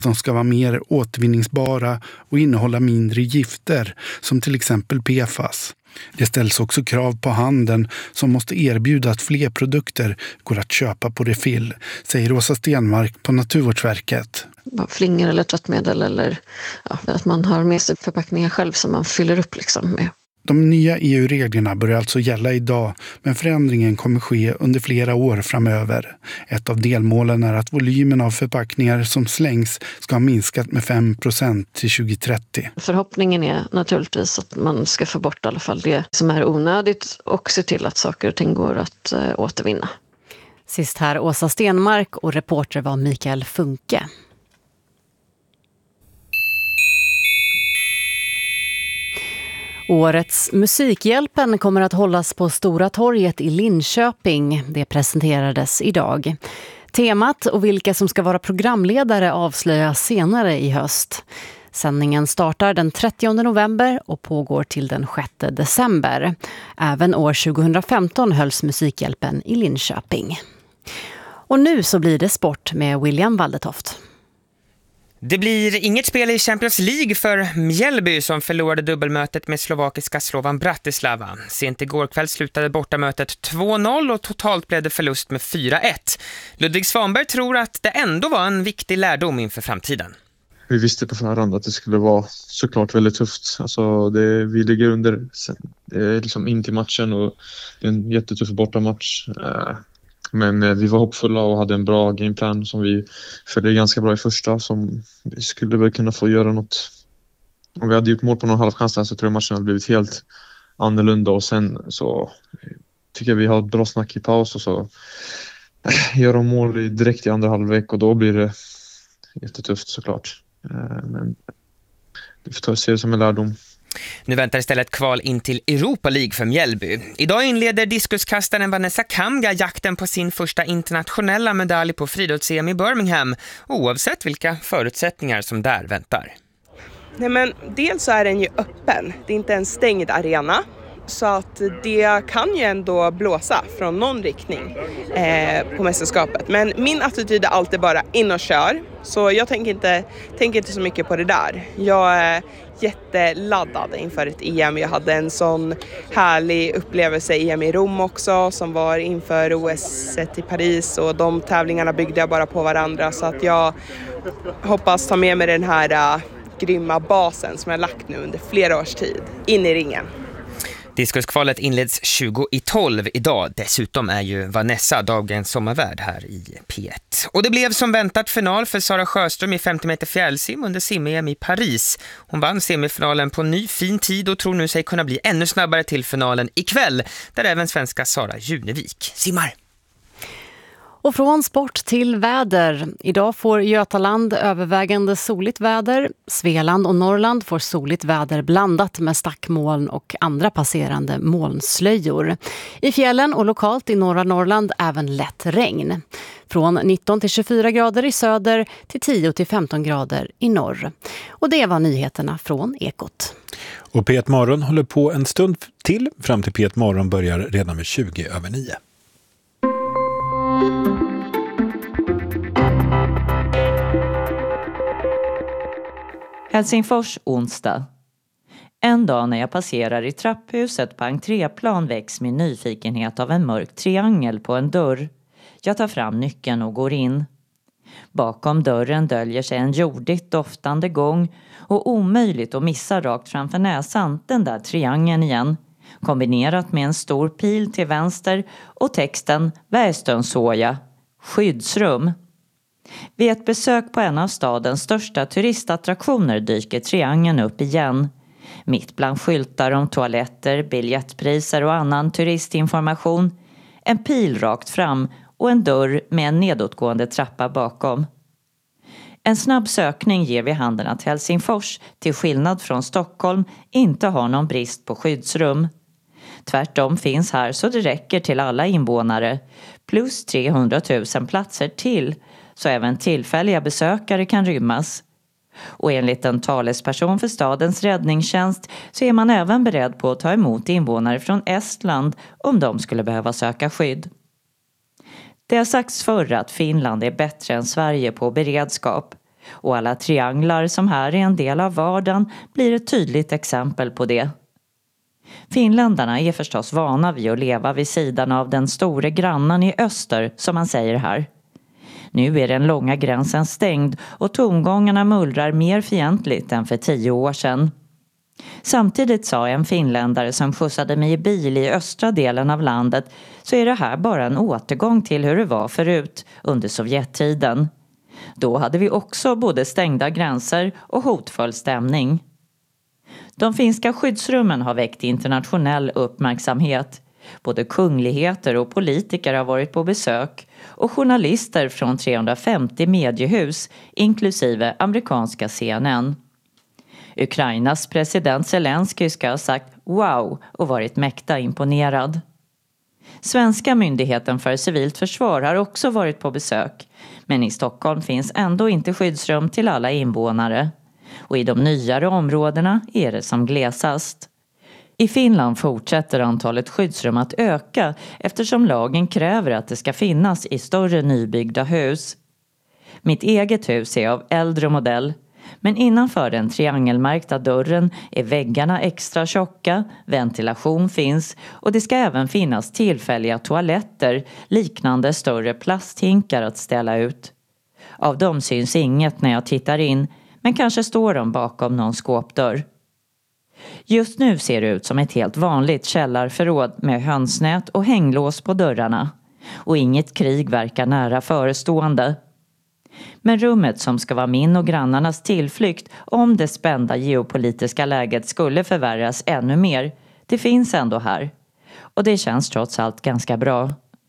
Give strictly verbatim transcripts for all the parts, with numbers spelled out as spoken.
De ska vara mer återvinningsbara och innehålla mindre gifter, som till exempel P F A S. Det ställs också krav på handeln som måste erbjuda att fler produkter går att köpa på refill, säger Åsa Stenmark på Naturvårdsverket. Flingor eller tvättmedel eller ja, att man har med sig förpackningar själv som man fyller upp liksom med. De nya E U-reglerna börjar alltså gälla idag, men förändringen kommer ske under flera år framöver. Ett av delmålen är att volymen av förpackningar som slängs ska ha minskat med fem procent till tjugohundratrettio. Förhoppningen är naturligtvis att man ska få bort i alla fall det som är onödigt och se till att saker och ting går att äh, återvinna. Sist här Åsa Stenmark och reporter var Mikael Funke. Årets Musikhjälpen kommer att hållas på Stora torget i Linköping. Det presenterades idag. Temat och vilka som ska vara programledare avslöjas senare i höst. Sändningen startar den trettionde november och pågår till den sjätte december. Även år tjugohundrafemton hölls Musikhjälpen i Linköping. Och nu så blir det sport med William Waldetoft. Det blir inget spel i Champions League för Mjällby som förlorade dubbelmötet med slovakiska Slovan Bratislava. Sent igår kväll slutade bortamötet två noll och totalt blev det förlust med fyra ett. Ludvig Svanberg tror att det ändå var en viktig lärdom inför framtiden. Vi visste på förhand att det skulle vara såklart väldigt tufft. Alltså det, vi ligger under det är liksom in till matchen och det är en jättetuff bortamatch. Men vi var hoppfulla och hade en bra gameplan som vi följde ganska bra i första, som vi skulle väl kunna få göra något. Om vi hade gjort mål på någon halvchans så tror jag matchen hade blivit helt annorlunda, och sen så tycker jag vi har ett bra snack i paus och så gör de mål direkt i andra halvlek och då blir det jättetufft såklart. Men vi får ta och se det som en lärdom. Nu väntar istället kval in till Europa League för Mjällby. Idag inleder diskuskastaren Vanessa Kamga jakten på sin första internationella medalj på friidrotts-E M i Birmingham, oavsett vilka förutsättningar som där väntar. Nej, men dels så är den ju öppen. Det är inte en stängd arena. Så att det kan ju ändå blåsa från någon riktning eh, på mästerskapet. Men min attityd är alltid bara in och kör. Så jag tänker inte, tänker inte så mycket på det där. Jag är jätteladdad inför ett E M. Jag hade en sån härlig upplevelse E M i Rom också, som var inför O S i Paris. Och de tävlingarna byggde jag bara på varandra. Så att jag hoppas ta med mig den här uh, grymma basen som jag lagt nu under flera års tid in i ringen. Diskuskvalet inleds tjugo i tolv idag. Dessutom är ju Vanessa dagens sommarvärd här i P ett. Och det blev som väntat final för Sara Sjöström i femtio meter fjällsim under sim-E M i Paris. Hon vann semifinalen på ny fin tid och tror nu sig kunna bli ännu snabbare till finalen ikväll, där även svenska Sara Junevik simmar. Och från sport till väder. Idag får Götaland övervägande soligt väder. Svealand och Norrland får soligt väder blandat med stackmoln och andra passerande molnslöjor. I fjällen och lokalt i norra Norrland även lätt regn. Från nitton till tjugofyra grader i söder till tio till femton grader i norr. Och det var nyheterna från Ekot. Och P ett Morgon håller på en stund till. Fram till P ett Morgon börjar redan med tjugo över nio. Helsingfors onsdag. En dag när jag passerar i trapphuset på entréplan väcks min nyfikenhet av en mörk triangel på en dörr. Jag tar fram nyckeln och går in. Bakom dörren döljer sig en jordigt doftande gång och omöjligt att missa rakt framför näsan den där triangeln igen. Kombinerat med en stor pil till vänster och texten Västönsoja, skyddsrum. Vid ett besök på en av stadens största turistattraktioner dyker triangeln upp igen. Mitt bland skyltar om toaletter, biljettpriser och annan turistinformation. En pil rakt fram och en dörr med en nedåtgående trappa bakom. En snabb sökning ger vid handen att Helsingfors, till skillnad från Stockholm, inte har någon brist på skyddsrum. Tvärtom finns här så det räcker till alla invånare, plus trehundratusen platser till, så även tillfälliga besökare kan rymmas. Och enligt en talesperson för stadens räddningstjänst så är man även beredd på att ta emot invånare från Estland om de skulle behöva söka skydd. Det har sagts förr att Finland är bättre än Sverige på beredskap. Och alla trianglar som här är en del av vardagen blir ett tydligt exempel på det. Finländarna är förstås vana vid att leva vid sidan av den store grannen i öster, som man säger här. Nu är den långa gränsen stängd och tongångarna mullrar mer fientligt än för tio år sedan. Samtidigt sa en finländare som skjutsade mig i bil i östra delen av landet, så är det här bara en återgång till hur det var förut under Sovjettiden. Då hade vi också både stängda gränser och hotfull stämning. De finska skyddsrummen har väckt internationell uppmärksamhet. Både kungligheter och politiker har varit på besök och journalister från trehundrafemtio mediehus, inklusive amerikanska C N N. Ukrainas president Zelensky ska ha sagt wow och varit mäkta imponerad. Svenska myndigheten för civilt försvar har också varit på besök, men i Stockholm finns ändå inte skyddsrum till alla invånare. Och i de nyare områdena är det som glesast. I Finland fortsätter antalet skyddsrum att öka eftersom lagen kräver att det ska finnas i större nybyggda hus. Mitt eget hus är av äldre modell, men innanför den triangelmärkta dörren är väggarna extra tjocka, ventilation finns och det ska även finnas tillfälliga toaletter liknande större plasthinkar att ställa ut. Av dem syns inget när jag tittar in, men kanske står de bakom någon skåpdörr. Just nu ser det ut som ett helt vanligt källarförråd med hönsnät och hänglås på dörrarna. Och inget krig verkar nära förestående. Men rummet som ska vara min och grannarnas tillflykt om det spända geopolitiska läget skulle förvärras ännu mer, det finns ändå här. Och det känns trots allt ganska bra.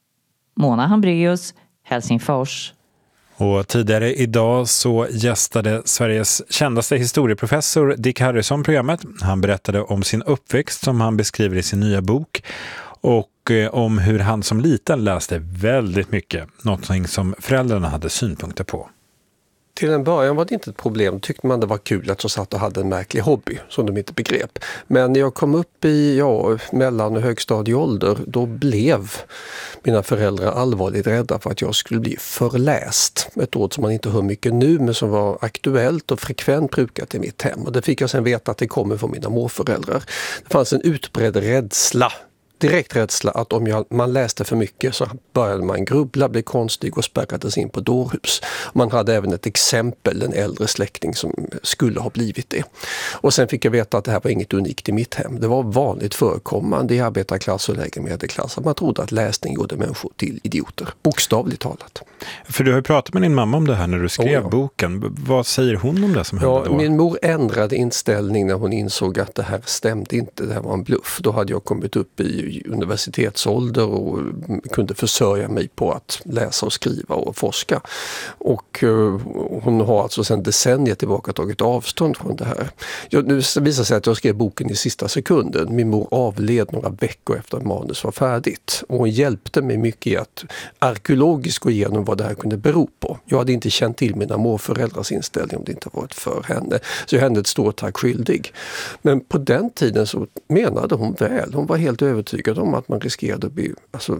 Mona Hambreus, Helsingfors. Och tidigare idag så gästade Sveriges kändaste historieprofessor Dick Harrison programmet. Han berättade om sin uppväxt som han beskriver i sin nya bok och om hur han som liten läste väldigt mycket, något som föräldrarna hade synpunkter på. Till en början var det inte ett problem. Tyckte man det var kul att jag satt och hade en märklig hobby som de inte begrep. Men när jag kom upp i ja, mellan- och högstadieålder, då blev mina föräldrar allvarligt rädda för att jag skulle bli förläst. Ett ord som man inte hör mycket nu men som var aktuellt och frekvent brukat i mitt hem. Och det fick jag sen veta att det kommer från mina morföräldrar. Det fanns en utbredd rädsla. Direkt rädsla att om jag, man läste för mycket så började man grubbla, bli konstig och spärrades in på dårhus. Man hade även ett exempel, en äldre släkting som skulle ha blivit det. Och sen fick jag veta att det här var inget unikt i mitt hem. Det var vanligt förekommande i arbetarklass och lägre medelklass att man trodde att läsning gjorde människor till idioter, bokstavligt talat. För du har ju pratat med din mamma om det här när du skrev oh, ja. boken. Vad säger hon om det som hände ja, då? Min mor ändrade inställning när hon insåg att det här stämde inte, det här var en bluff. Då hade jag kommit upp i universitetsålder och kunde försörja mig på att läsa och skriva och forska. Och uh, hon har alltså sedan decennier tillbaka tagit avstånd från det här. Jag, nu visar sig att jag skrev boken i sista sekunden. Min mor avled några veckor efter att manus var färdigt. Och hon hjälpte mig mycket i att arkeologiskt gå igenom vad det här kunde bero på. Jag hade inte känt till mina morföräldrars inställning om det inte varit för henne. Så jag hände ett stort tack skyldig. Men på den tiden så menade hon väl. Hon var helt övertygad om att man riskerade att bli alltså,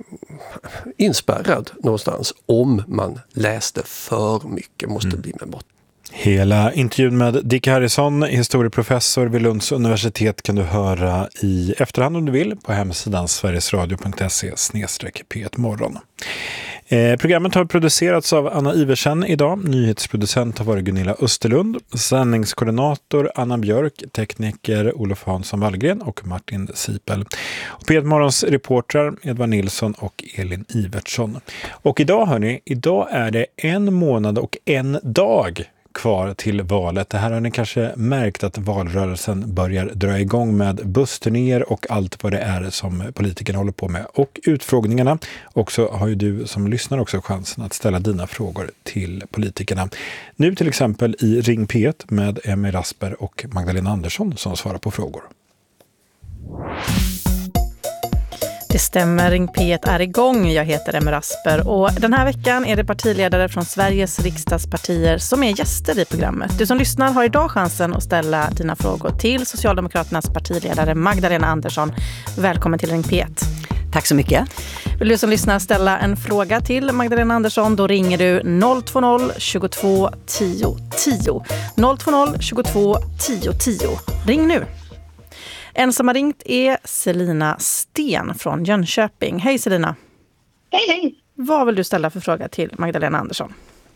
inspärrad någonstans om man läste för mycket. Måste mm. bli med mått. Hela intervjun med Dick Harrison, historieprofessor vid Lunds universitet, kan du höra i efterhand om du vill på hemsidan sverigesradio punkt se snedstreck P ett morgon. Eh, programmet har producerats av Anna Iversen idag. Nyhetsproducent har varit Gunilla Österlund. Sändningskoordinator Anna Björk. Tekniker Olof Hansson Wallgren och Martin Sipel. Och P ett morgons reportrar Edvard Nilsson och Elin Ivertsson. Och idag hörni, idag är det en månad och en dag kvar till valet. Det här har ni kanske märkt att valrörelsen börjar dra igång med bussturnéer och allt vad det är som politikerna håller på med. Och utfrågningarna. Och så har ju du som lyssnar också chansen att ställa dina frågor till politikerna. Nu till exempel i Ring P ett med Emmy Rasper och Magdalena Andersson som svarar på frågor. Det stämmer, Ring P ett är igång. Jag heter Emmy Rasper och den här veckan är det partiledare från Sveriges riksdagspartier som är gäster i programmet. Du som lyssnar har idag chansen att ställa dina frågor till Socialdemokraternas partiledare Magdalena Andersson. Välkommen till Ring P ett. Tack så mycket. Vill du som lyssnar ställa en fråga till Magdalena Andersson, då ringer du noll två noll tjugotvå tio tio. noll två noll tjugotvå tio tio. Ring nu. En som har ringt är Selina Sten från Jönköping. Hej Selina. Hej hej. Vad vill du ställa för fråga till Magdalena Andersson?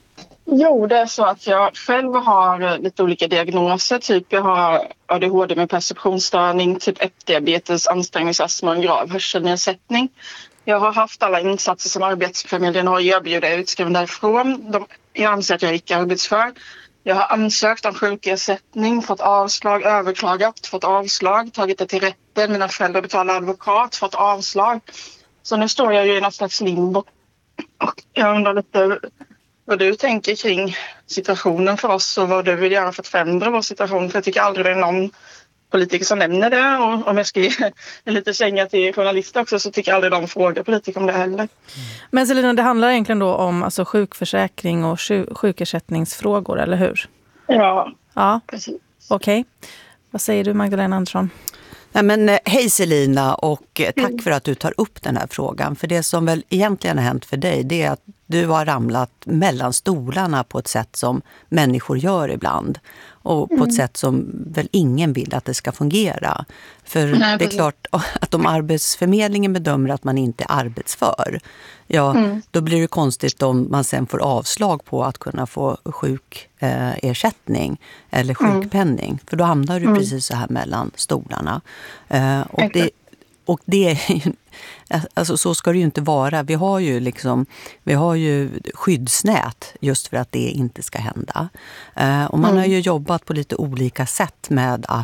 Jo, det är så att jag själv har lite olika diagnoser. Typ jag har A D H D med perceptionsstörning, typ ett-diabetes, ansträngningsastma och en grav hörselnedsättning. Jag har haft alla insatser som Arbetsförmedlingen har erbjudit, utskriven därifrån. De, jag anser att jag är icke arbetsför. Jag har ansökt om sjukersättning, fått avslag, överklagat, fått avslag, tagit det till rätten. Mina föräldrar betalar advokat, fått avslag. Så nu står jag ju i något slags limbo. Och jag undrar lite vad du tänker kring situationen för oss och vad du vill göra för att förändra vår situation. För jag tycker aldrig det är någon politiker som nämner det. Och om jag ska ge en lite känga till journalister också så tycker jag aldrig de frågar politiker om det heller. Men Selina, det handlar egentligen då om alltså, sjukförsäkring och sjuk- sjukersättningsfrågor, eller hur? Ja, ja. Precis. Okej. Okay. Vad säger du, Magdalena Andersson? Nej, men, hej Selina, och tack för att du tar upp den här frågan. För det som väl egentligen har hänt för dig, det är att du har ramlat mellan stolarna på ett sätt som människor gör ibland. Och på mm. ett sätt som väl ingen vill att det ska fungera. För Nej, det är klart att om Arbetsförmedlingen bedömer att man inte är arbetsför, ja, mm. då blir det konstigt om man sen får avslag på att kunna få sjukersättning eh, eller sjukpenning. Mm. För då hamnar du mm. precis så här mellan stolarna. Eh, och, det, och det är ju, alltså så ska det ju inte vara. Vi har ju liksom, vi har ju skyddsnät just för att det inte ska hända. Eh, och man mm. har ju jobbat på lite olika sätt med att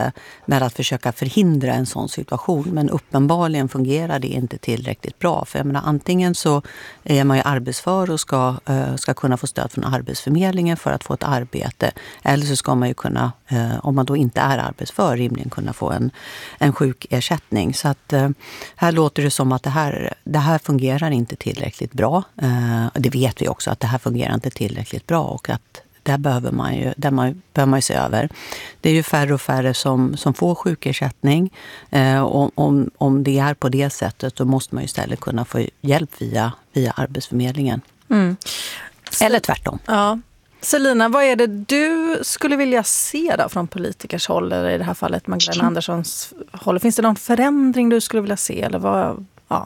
med att försöka förhindra en sån situation, men uppenbarligen fungerar det inte tillräckligt bra. För jag menar, antingen så är man ju arbetsför och ska, ska kunna få stöd från Arbetsförmedlingen för att få ett arbete, eller så ska man ju kunna, om man då inte är arbetsför, rimligen kunna få en, en sjukersättning. Så att här låter det som att det här, det här fungerar inte tillräckligt bra. Det vet vi också, att det här fungerar inte tillräckligt bra, och att där behöver man ju, där man, behöver man ju se över. Det är ju färre och färre som, som får sjukersättning. Eh, och om, om det är på det sättet, då måste man ju istället kunna få hjälp via, via Arbetsförmedlingen. Mm. Eller tvärtom. Ja. Selina, vad är det du skulle vilja se då från politikers håll, eller i det här fallet Magdalena Anderssons håll? Finns det någon förändring du skulle vilja se? Eller vad, ja.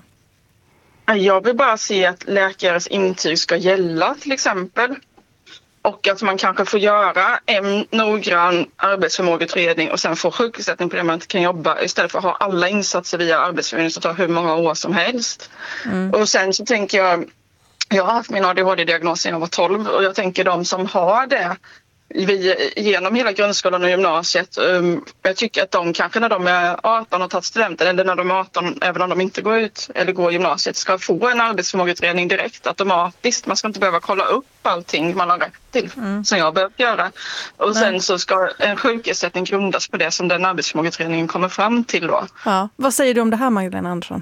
Jag vill bara se att läkares intyg ska gälla till exempel. Och att man kanske får göra en noggrann arbetsförmågeutredning och sen få sjukersättning på det man inte kan jobba, istället för att ha alla insatser via Arbetsförmedlingen som tar hur många år som helst. Mm. Och sen så tänker jag, jag har haft min A D H D-diagnos sedan jag var tolv, och jag tänker de som har det vi, genom hela grundskolan och gymnasiet, um, jag tycker att de kanske när de är arton och tagit studenten, eller när de är arton, även om de inte går ut eller går gymnasiet, ska få en arbetsförmågeutredning direkt automatiskt. Man ska inte behöva kolla upp allting man har rätt till, mm. som jag behövt göra. Och Nej. sen så ska en sjukersättning grundas på det som den arbetsförmågeutredningen kommer fram till då. Ja. Vad säger du om det här, Magdalena Andersson?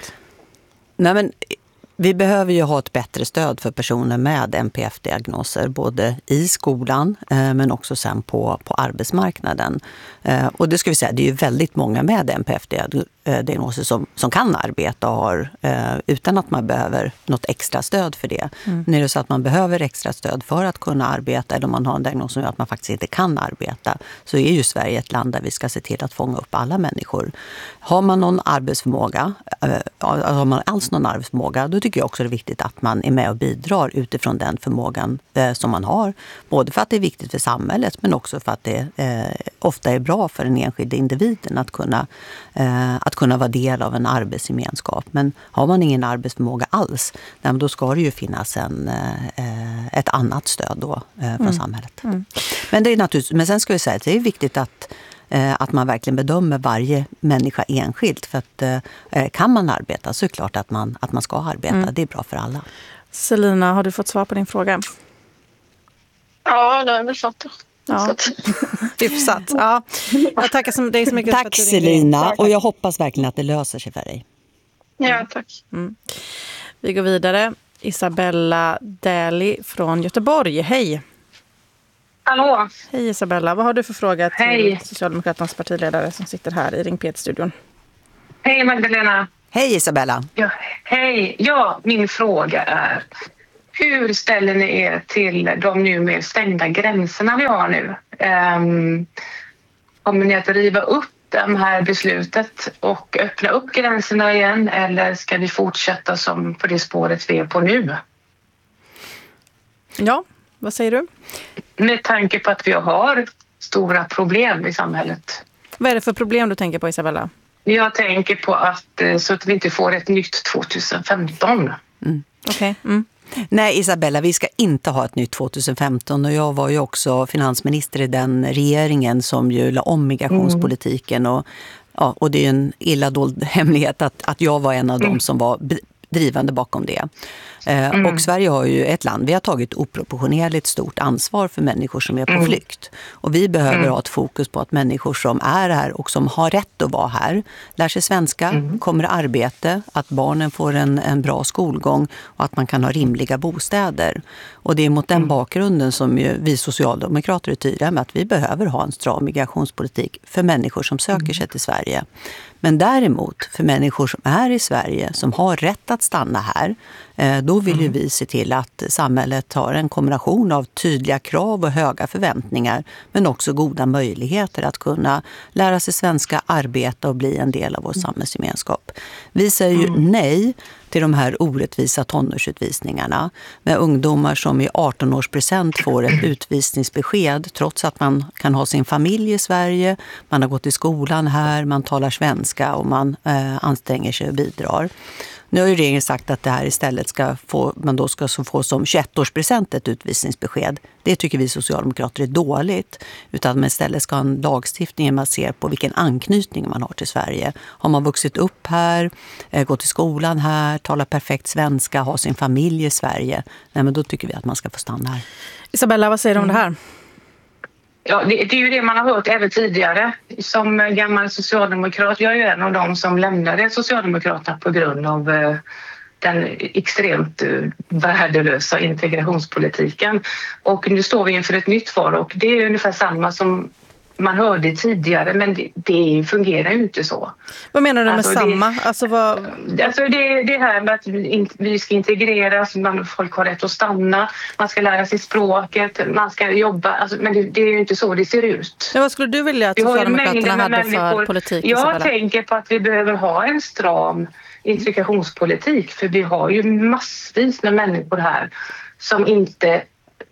Nej, men vi behöver ju ha ett bättre stöd för personer med N P F-diagnoser, både i skolan eh, men också sen på, på arbetsmarknaden. Eh, och det ska vi säga, det är ju väldigt många med N P F-diagnoser som, som kan arbeta och har, eh, utan att man behöver något extra stöd för det. Mm. När det är så att man behöver extra stöd för att kunna arbeta, eller om man har en diagnos som gör att man faktiskt inte kan arbeta, så är ju Sverige ett land där vi ska se till att fånga upp alla människor. Har man någon arbetsförmåga, eh, har man alls någon arbetsförmåga, då tycker jag också det är viktigt att man är med och bidrar utifrån den förmågan eh, som man har. Både för att det är viktigt för samhället, men också för att det eh, ofta är bra för den enskilda individen att kunna, eh, att kunna vara del av en arbetsgemenskap. Men har man ingen arbetsförmåga alls, nej, då ska det ju finnas en, eh, ett annat stöd då, eh, från mm. samhället. Mm. Men, det är naturligtvis, men sen ska vi säga att det är viktigt att att man verkligen bedömer varje människa enskilt. För att eh, kan man arbeta så är det klart att man, att man ska arbeta. Mm. Det är bra för alla. Selina, har du fått svar på din fråga? Ja, det har jag väl fått. Ja. Hyfsat. Ja. Jag tackar så, dig så mycket. Tack för att du Selina, tack. Och jag hoppas verkligen att det löser sig för dig. Ja, tack. Mm. Vi går vidare. Isabella Däli från Göteborg. Hej. Hallå. Hej Isabella, vad har du för fråga till Hej. Socialdemokraternas partiledare som sitter här i Ring P ett-studion? Hej Magdalena. Hej Isabella! Ja, hej! Ja, min fråga är, hur ställer ni er till de nu mer stängda gränserna vi har nu? Um, kommer ni att riva upp det här beslutet och öppna upp gränserna igen, eller ska vi fortsätta som på det spåret vi är på nu? Ja, vad säger du? Med tanke på att vi har stora problem i samhället. Vad är det för problem du tänker på, Isabella? Jag tänker på att så att vi inte får ett nytt tjugohundrafemton. Mm. Okej. Okay. Mm. Nej Isabella, vi ska inte ha ett nytt tjugohundrafemton och jag var ju också finansminister i den regeringen som ju la om migrationspolitiken och, ja, och det är en illa dold hemlighet att, att jag var en av dem som var drivande bakom det. Mm. Och Sverige har ju ett land, vi har tagit oproportionerligt stort ansvar för människor som är på mm. flykt. Och vi behöver mm. ha ett fokus på att människor som är här och som har rätt att vara här lär sig svenska, mm. kommer att arbete, att barnen får en, en bra skolgång och att man kan ha rimliga bostäder. Och det är mot den mm. bakgrunden som ju vi socialdemokrater är tydliga med att vi behöver ha en stram migrationspolitik för människor som söker mm. sig till Sverige. Men däremot för människor som är i Sverige, som har rätt att stanna här, då vill ju vi se till att samhället har en kombination av tydliga krav och höga förväntningar, men också goda möjligheter att kunna lära sig svenska, arbeta och bli en del av vår samhällsgemenskap. Vi säger ju nej till de här orättvisa tonårsutvisningarna med ungdomar som i arton-årspresent får ett utvisningsbesked trots att man kan ha sin familj i Sverige, man har gått i skolan här, man talar svenska och man eh, anstränger sig och bidrar. Nu har ju regeringen sagt att det här istället ska få, man då ska få som tjugoett-årspresent ett utvisningsbesked. Det tycker vi socialdemokrater är dåligt. Utan man istället ska ha en lagstiftning där man ser på vilken anknytning man har till Sverige. Har man vuxit upp här, gått i skolan här, talar perfekt svenska, har sin familj i Sverige. Nej, men då tycker vi att man ska få stanna här. Isabella, vad säger du om det här? Ja, det, det är ju det man har hört även tidigare. Som gammal socialdemokrat, jag är ju en av dem som lämnade Socialdemokraterna på grund av eh, den extremt eh, värdelösa integrationspolitiken. Och nu står vi inför ett nytt val och det är ungefär samma som man hörde tidigare, men det, det fungerar ju inte så. Vad menar du med alltså, samma? Det, alltså, vad... alltså det, det här med att vi ska integreras, man, folk har rätt att stanna, man ska lära sig språket, man ska jobba, alltså, men det, det är ju inte så det ser ut. Men vad skulle du vilja att Socialdemokraterna hade människor. för politik? Jag Isabella? tänker på att vi behöver ha en stram integrationspolitik, för vi har ju massvis med människor här som inte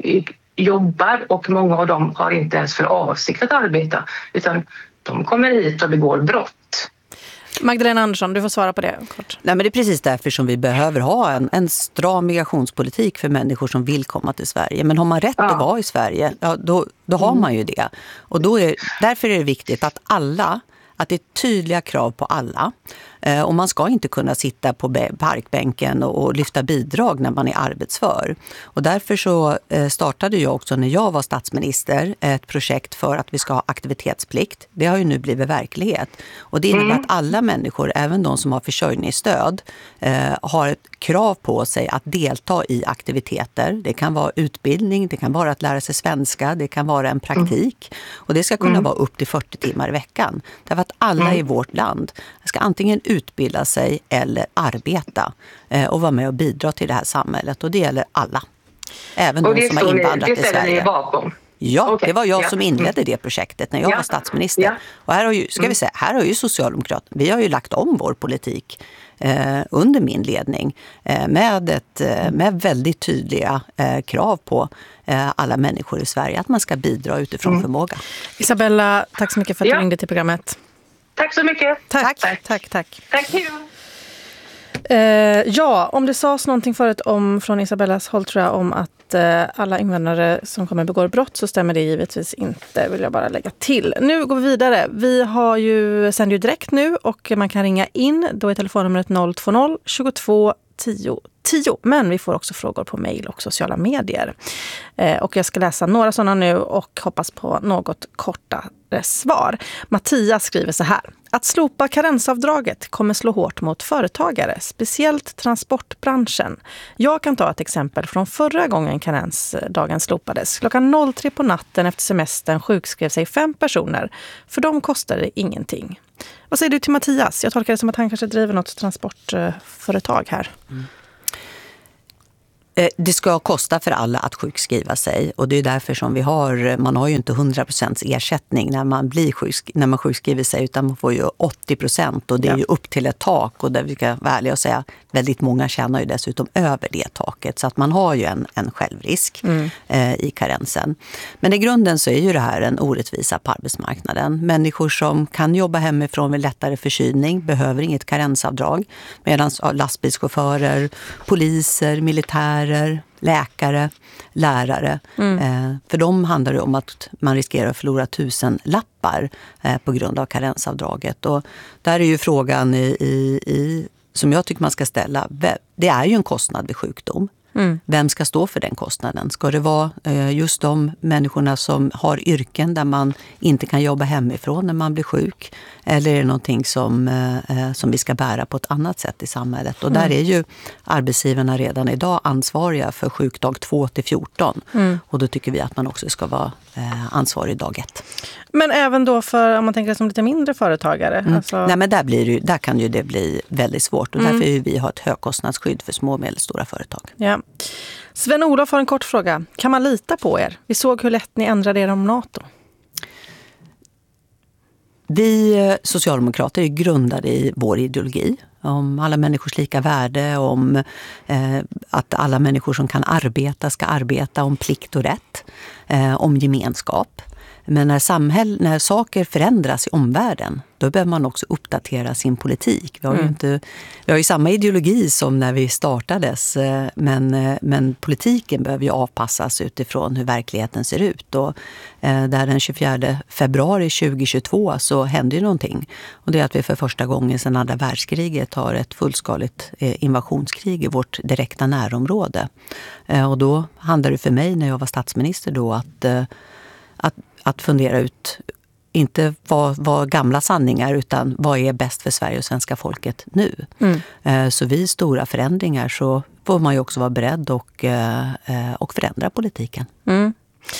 jobbar och många av dem har inte ens för avsikt att arbeta utan de kommer hit och begår brott. Magdalena Andersson, du får svara på det kort. Nej, men det är precis därför som vi behöver ha en, en stram migrationspolitik för människor som vill komma till Sverige. Men har man rätt ja. att vara i Sverige, ja, då, då har man ju det. Och då är, därför är det viktigt att alla, att det är tydliga krav på alla. Eh, och man ska inte kunna sitta på parkbänken och, och lyfta bidrag när man är arbetsför. Och därför så eh, startade jag också när jag var statsminister ett projekt för att vi ska ha aktivitetsplikt. Det har ju nu blivit verklighet. Och det innebär mm. att alla människor, även de som har försörjningsstöd, eh, har ett krav på sig att delta i aktiviteter. Det kan vara utbildning, det kan vara att lära sig svenska, det kan vara en praktik. Mm. Och det ska kunna mm. vara upp till fyrtio timmar i veckan. Därför att alla mm. i vårt land ska antingen utbilda sig eller arbeta eh, och vara med och bidra till det här samhället. Och det gäller alla. Även de som har invandrat ni, till Sverige. Bakom. Ja, okay. det var jag ja. som inledde det projektet när jag ja. var statsminister. Ja. Och här har ju, ska vi säga, här har ju Socialdemokraterna, vi har ju lagt om vår politik eh, under min ledning eh, med, ett, eh, med väldigt tydliga eh, krav på eh, alla människor i Sverige att man ska bidra utifrån mm. förmåga. Isabella, tack så mycket för att ja. du ringde till programmet. Tack så mycket. Tack, tack, tack. Tack, tack. Hej då. Eh, ja, om det sades någonting förut om, från Isabellas håll tror jag om att eh, alla invandrare som kommer begår brott, så stämmer det givetvis inte, vill jag bara lägga till. Nu går vi vidare. Vi har ju, sänder ju direkt nu och man kan ringa in. Då är telefonnumret noll två noll tjugotvå tio tio. Men vi får också frågor på mejl och sociala medier. Eh, och jag ska läsa några sådana nu och hoppas på något kortare svar. Mattias skriver så här. Att slopa karensavdraget kommer slå hårt mot företagare, speciellt transportbranschen. Jag kan ta ett exempel från förra gången karensdagen slopades. Klockan tre på natten efter semestern sjukskrev sig fem personer. För dem kostade det ingenting. Vad säger du till Mattias? Jag tolkar det som att han kanske driver något transportföretag här. Mm. Det ska kosta för alla att sjukskriva sig och det är därför som vi har, man har ju inte hundra procent ersättning när man blir sjuksk, när man sjukskriver sig utan man får ju åttio procent och det är ju upp till ett tak och där vi ska vara ärliga och säga väldigt många tjänar ju dessutom över det taket så att man har ju en, en självrisk mm. eh, i karensen. Men i grunden så är ju det här en orättvisa på arbetsmarknaden. Människor som kan jobba hemifrån med lättare förkylning behöver inget karensavdrag medan lastbilschaufförer, poliser, militärer, läkare, lärare. Mm. Eh, för dem handlar det om att man riskerar att förlora tusen lappar eh, på grund av karensavdraget. Och där är ju frågan i, i, i, som jag tycker man ska ställa. Det är ju en kostnad vid sjukdom. Mm. Vem ska stå för den kostnaden? Ska det vara eh, just de människorna som har yrken där man inte kan jobba hemifrån när man blir sjuk? Eller är det någonting som, eh, som vi ska bära på ett annat sätt i samhället? Och mm. där är ju arbetsgivarna redan idag ansvariga för sjukdag två till fjorton. Mm. Och då tycker vi att man också ska vara eh, ansvarig dag ett. Men även då för, om man tänker som lite mindre företagare? Mm. Alltså... Nej, men där, blir det, där kan ju det bli väldigt svårt. Och mm. därför vill vi ha ett högkostnadsskydd för små och medelstora företag. Ja. Sven-Olof har en kort fråga. Kan man lita på er? Vi såg hur lätt ni ändrade er om NATO. Vi socialdemokrater är grundade i vår ideologi om alla människors lika värde, om eh, att alla människor som kan arbeta ska arbeta, om plikt och rätt, eh, om gemenskap. Men när, samhäll, när saker förändras i omvärlden, då behöver man också uppdatera sin politik. Vi har ju, mm. inte, vi har ju samma ideologi som när vi startades, men, men politiken behöver ju avpassas utifrån hur verkligheten ser ut. Och där den tjugofjärde februari tjugohundratjugotvå så hände ju någonting. Och det är att vi för första gången sedan andra världskriget har ett fullskaligt invasionskrig i vårt direkta närområde. Och då handlade det för mig när jag var statsminister då att, att Att fundera ut, inte vad, vad gamla sanningar utan vad är bäst för Sverige och svenska folket nu. Mm. Så vid stora förändringar så får man ju också vara beredd och, och förändra politiken. Mm.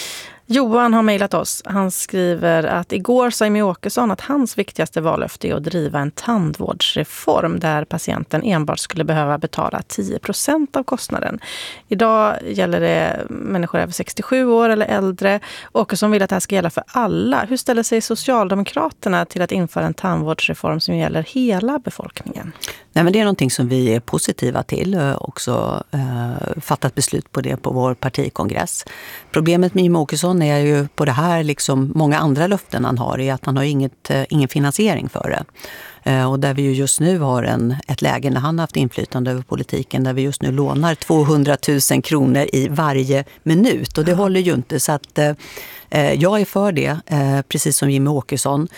Johan har mejlat oss. Han skriver att igår sa Jimmie Åkesson att hans viktigaste vallöfte är att driva en tandvårdsreform där patienten enbart skulle behöva betala tio procent av kostnaden. Idag gäller det människor över sextiosju år eller äldre. Åkesson vill att det här ska gälla för alla. Hur ställer sig Socialdemokraterna till att införa en tandvårdsreform som gäller hela befolkningen? Nej, men det är någonting som vi är positiva till och också eh, fattat beslut på det på vår partikongress. Problemet med Jimmie Åkesson är ju på det här, liksom många andra löften han har, är att han har inget, eh, ingen finansiering för det. Eh, och där vi ju just nu har en, ett läge när han har haft inflytande över politiken där vi just nu lånar tvåhundratusen kronor i varje minut. Och det ja. håller ju inte så att... Eh, Jag är för det, precis som Jimmie Åkesson,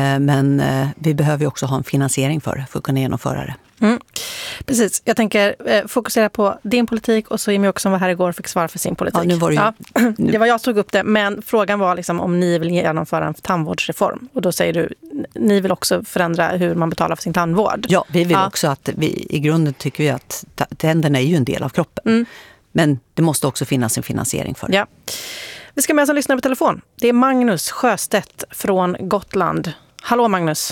men vi behöver också ha en finansiering för det, för att kunna genomföra det. Mm. Precis, jag tänker fokusera på din politik och så Jimmie Åkesson var här igår och fick svara för sin politik. Ja, nu var det, ju... ja, det var jag som tog upp det, men frågan var liksom om ni vill genomföra en tandvårdsreform. Och då säger du, ni vill också förändra hur man betalar för sin tandvård. Ja, vi vill ja. också att, vi, i grunden tycker vi att tänderna är ju en del av kroppen. Mm. Men det måste också finnas en finansiering för det. Ja. Vi ska med oss en lyssnare på telefon. Det är Magnus Sjöstedt från Gotland. Hallå Magnus.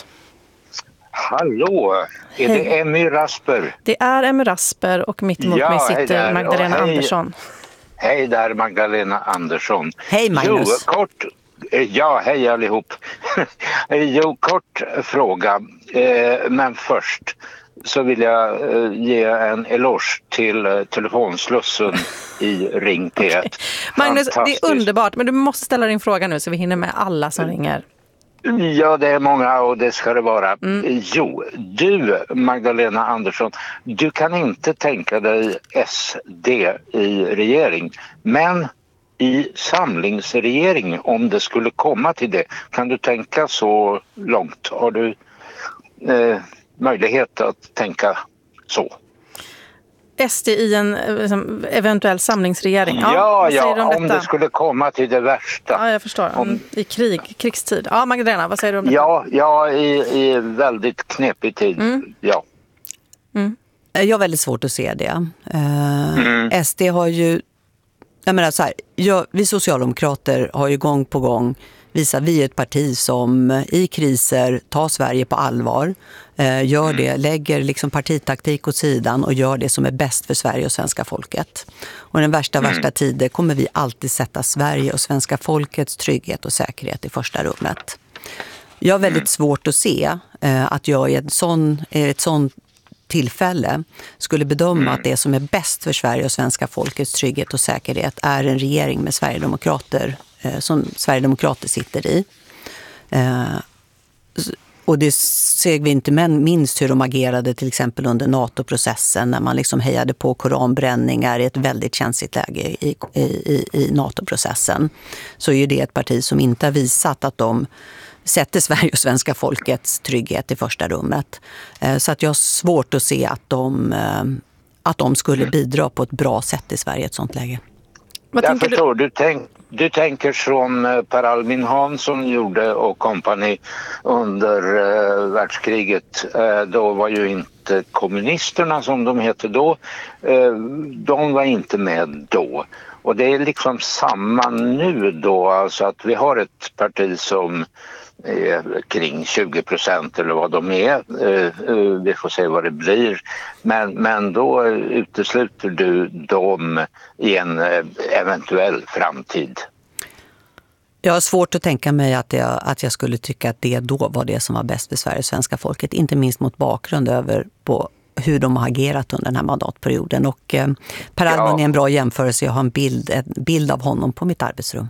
Hallå, är hej. Det Emmy Rasper? Det är Emmy Rasper och mitt emot ja, mig sitter Magdalena hej. Andersson. Hej där Magdalena Andersson. Hej Magnus. Jo, kort, ja, hej allihop. jo, kort fråga, eh, men först så vill jag eh, ge en eloge till eh, telefonslussen i Ring P ett. Okay. Magnus, det är underbart, men du måste ställa din fråga nu så vi hinner med alla som mm. ringer. Ja, det är många och det ska det vara. Mm. Jo, du Magdalena Andersson, du kan inte tänka dig S D i regering, men i samlingsregering, om det skulle komma till det, kan du tänka så långt? Har du eh, möjlighet att tänka så? S D i en liksom, eventuell samlingsregering. Ja, ja, ja om, om det skulle komma till det värsta. Ja, jag förstår. Om, I krig, krigstid. Ja, Magdalena, vad säger du om detta? Ja, ja i, i väldigt knepig tid. Mm. Ja. Mm. Jag har väldigt svårt att se det. Uh, mm. S D har ju... Jag menar så här, jag, vi socialdemokrater har ju gång på gång visat vi är ett parti som i kriser tar Sverige på allvar. Uh, gör det, lägger liksom partitaktik åt sidan och gör det som är bäst för Sverige och svenska folket. Och i den värsta, mm. värsta tiden kommer vi alltid sätta Sverige och svenska folkets trygghet och säkerhet i första rummet. Jag har väldigt svårt att se uh, att jag i ett sån, ett sånt tillfälle skulle bedöma mm. att det som är bäst för Sverige och svenska folkets trygghet och säkerhet är en regering med Sverigedemokrater eh, som Sverigedemokrater sitter i. Eh, och det ser vi inte men minst hur de agerade till exempel under NATO-processen när man liksom hejade på koranbränningar i ett väldigt känsligt läge i, i, i, i NATO-processen. Så är ju det ett parti som inte har visat att de sätter Sverige och svenska folkets trygghet i första rummet. Så att jag har svårt att se att de, att de skulle bidra på ett bra sätt i Sverige i ett sånt läge. Vad jag förstår, du, du, tänk, du tänker som Per Albin Hansson gjorde och kompani under uh, världskriget. Uh, då var ju inte kommunisterna som de hette då, uh, de var inte med då. Och det är liksom samma nu då, alltså att vi har ett parti som är kring tjugo procent eller vad de är. Vi får se vad det blir. Men, men då utesluter du dem i en eventuell framtid. Jag har svårt att tänka mig att jag, att jag skulle tycka att det då var det som var bäst för Sverige och svenska folket. Inte minst mot bakgrund över på hur de har agerat under den här mandatperioden. Och eh, Per Albin är en bra jämförelse. Jag har en bild, en bild av honom på mitt arbetsrum.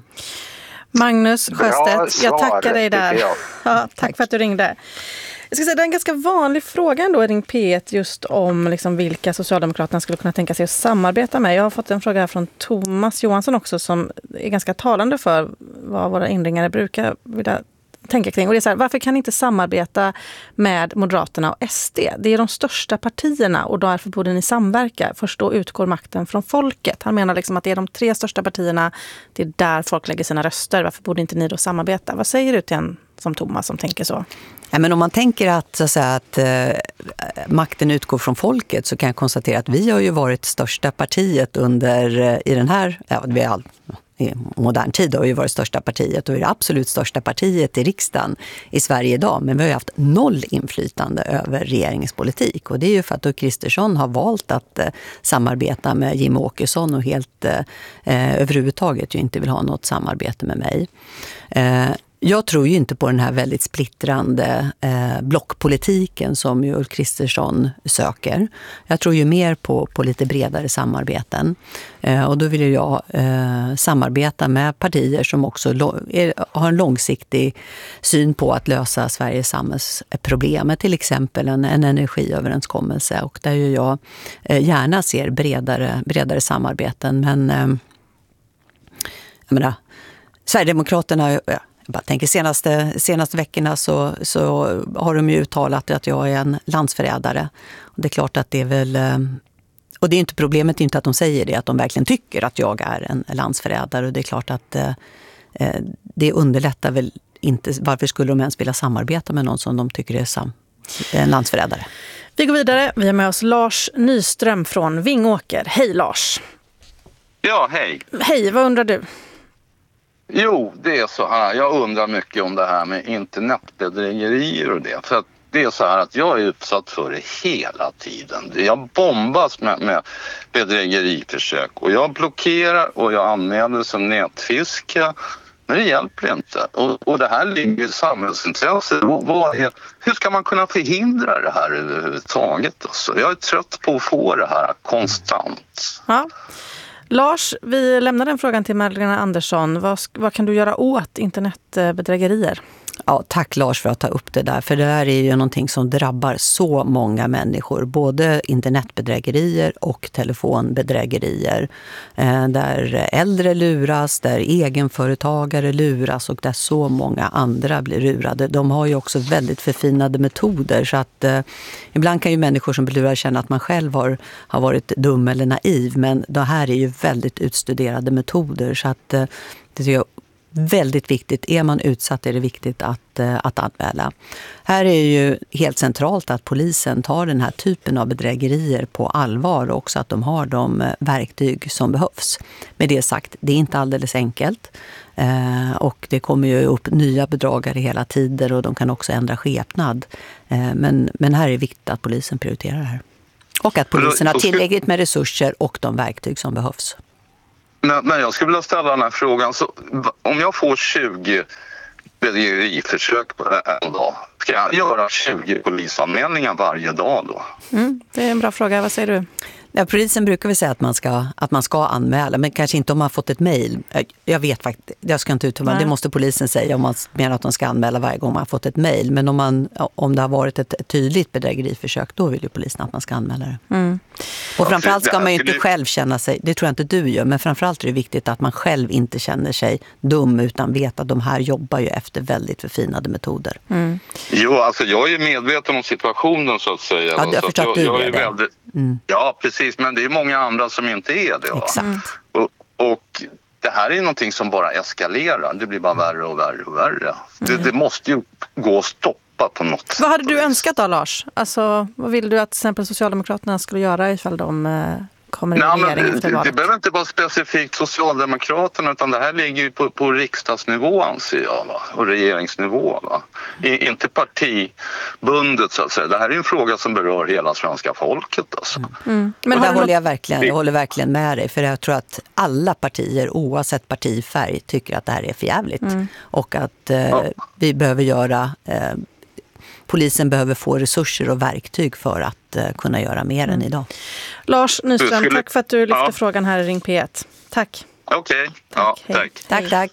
Magnus Sjöstedt, jag tackar dig där. Jag. Ja, tack för att du ringde. Jag ska säga, det är en ganska vanlig fråga ändå i Ring P ett just om liksom vilka Socialdemokraterna skulle kunna tänka sig att samarbeta med. Jag har fått en fråga här från Thomas Johansson också som är ganska talande för vad våra inringare brukar vilja tänka kring. Och det är så här, varför kan ni inte samarbeta med Moderaterna och S D? Det är de största partierna och därför borde ni samverka. Först då utgår makten från folket. Han menar liksom att det är de tre största partierna, det är där folk lägger sina röster. Varför borde inte ni då samarbeta? Vad säger du till en som Thomas som tänker så? Ja, men om man tänker att, så att, säga, att eh, makten utgår från folket så kan jag konstatera att vi har ju varit största partiet under eh, i den här, ja, vi är all, i modern tid har ju varit största partiet och är det absolut största partiet i riksdagen i Sverige idag. Men vi har ju haft noll inflytande över regeringens politik. Och det är ju för att Ulf Kristersson har valt att eh, samarbeta med Jimmie Åkesson och helt eh, överhuvudtaget ju inte vill ha något samarbete med mig. Eh, Jag tror ju inte på den här väldigt splittrande eh, blockpolitiken som ju Ulf Kristersson söker. Jag tror ju mer på, på lite bredare samarbeten. Eh, och då vill jag eh, samarbeta med partier som också lo- är, har en långsiktig syn på att lösa Sveriges samhällsproblem. Till exempel en, en energiöverenskommelse. Och där ju jag eh, gärna ser bredare, bredare samarbeten. Men eh, jag menar, Sverigedemokraterna... Ja, jag bara tänker senaste, senaste veckorna så, så har de ju uttalat att jag är en landsförrädare. Och det är klart att det är väl... Och det är inte problemet är inte att de säger det, att de verkligen tycker att jag är en landsförrädare. Och det är klart att eh, det underlättar väl inte... Varför skulle de ens vilja samarbeta med någon som de tycker är sam, en landsförrädare? Vi går vidare. Vi har med oss Lars Nyström från Vingåker. Hej Lars! Ja, hej! Hej, vad undrar du? Jo, det är så här. Jag undrar mycket om det här med internetbedrägerier och det. För att det är så här att jag är utsatt för det hela tiden. Jag bombas med, med bedrägeriförsök. Och jag blockerar och jag anmäler som nätfiske. Men det hjälper inte. Och, och det här ligger i samhällsintresse. Vad är, hur ska man kunna förhindra det här överhuvudtaget? Alltså, jag är trött på att få det här konstant. Ja. Lars, vi lämnar den frågan till Magdalena Andersson. Vad, vad kan du göra åt internetbedrägerier? Ja, tack Lars för att ta upp det där. För det här är ju någonting som drabbar så många människor. Både internetbedrägerier och telefonbedrägerier. Eh, där äldre luras, där egenföretagare luras och där så många andra blir lurade. De har ju också väldigt förfinade metoder. Så att eh, ibland kan ju människor som blir lurade känna att man själv har, har varit dum eller naiv. Men det här är ju väldigt utstuderade metoder. Så att eh, det tycker jag väldigt viktigt. Är man utsatt är det viktigt att, att anmäla. Här är ju helt centralt att polisen tar den här typen av bedrägerier på allvar och också att de har de verktyg som behövs. Med det sagt, det är inte alldeles enkelt. Eh, och det kommer ju upp nya bedragare hela tiden och de kan också ändra skepnad. Eh, men, men här är det viktigt att polisen prioriterar det här. Och att polisen har tillräckligt med resurser och de verktyg som behövs. Men jag skulle vilja ställa den här frågan. Så, om jag får tjugo bedrägeriförsök på en dag, ska jag göra tjugo polisanmälningar varje dag då? Mm, det är en bra fråga. Vad säger du? Ja, polisen brukar väl säga att man ska, att man ska anmäla, men kanske inte om man fått ett mejl. Jag vet faktiskt, jag ska inte uttala, det måste polisen säga om man menar att de ska anmäla varje gång man har fått ett mejl. Men om, man, om det har varit ett tydligt bedrägeriförsök, då vill ju polisen att man ska anmäla det. Mm. Och framförallt ska man ju inte själv känna sig, det tror jag inte du gör, men framförallt är det viktigt att man själv inte känner sig dum utan vet att de här jobbar ju efter väldigt förfinade metoder. Mm. Jo, alltså jag är ju medveten om situationen så att säga. Ja, jag förstår att du jag, jag är är det. väldigt, mm. Ja, precis. Men det är många andra som inte är det. Va? Exakt. Och, och det här är någonting som bara eskalerar. Det blir bara värre och värre och värre. Mm. Det, det måste ju gå att stoppa på något sätt. Vad hade du önskat då, Lars? Alltså, vad vill du att till exempel Socialdemokraterna skulle göra ifall de eh, kommer i Nej, regering efter det, valet? det behöver inte vara specifikt Socialdemokraterna utan det här ligger ju på, på riksdagsnivå anser jag va? Och regeringsnivå. Va? I, inte partibundet så att säga. Det här är en fråga som berör hela svenska folket. Alltså. Mm. Mm. Men där håller jag, verkligen, jag håller verkligen med dig för jag tror att alla partier oavsett partifärg tycker att det här är förjävligt. Mm. Och att eh, ja. vi behöver göra... Eh, polisen behöver få resurser och verktyg för att uh, kunna göra mer mm. än idag. Lars Nyström, skulle... tack för att du lyfte ja. frågan här i Ring P ett. Tack. Okej, okay. ja, tack. Tack, tack.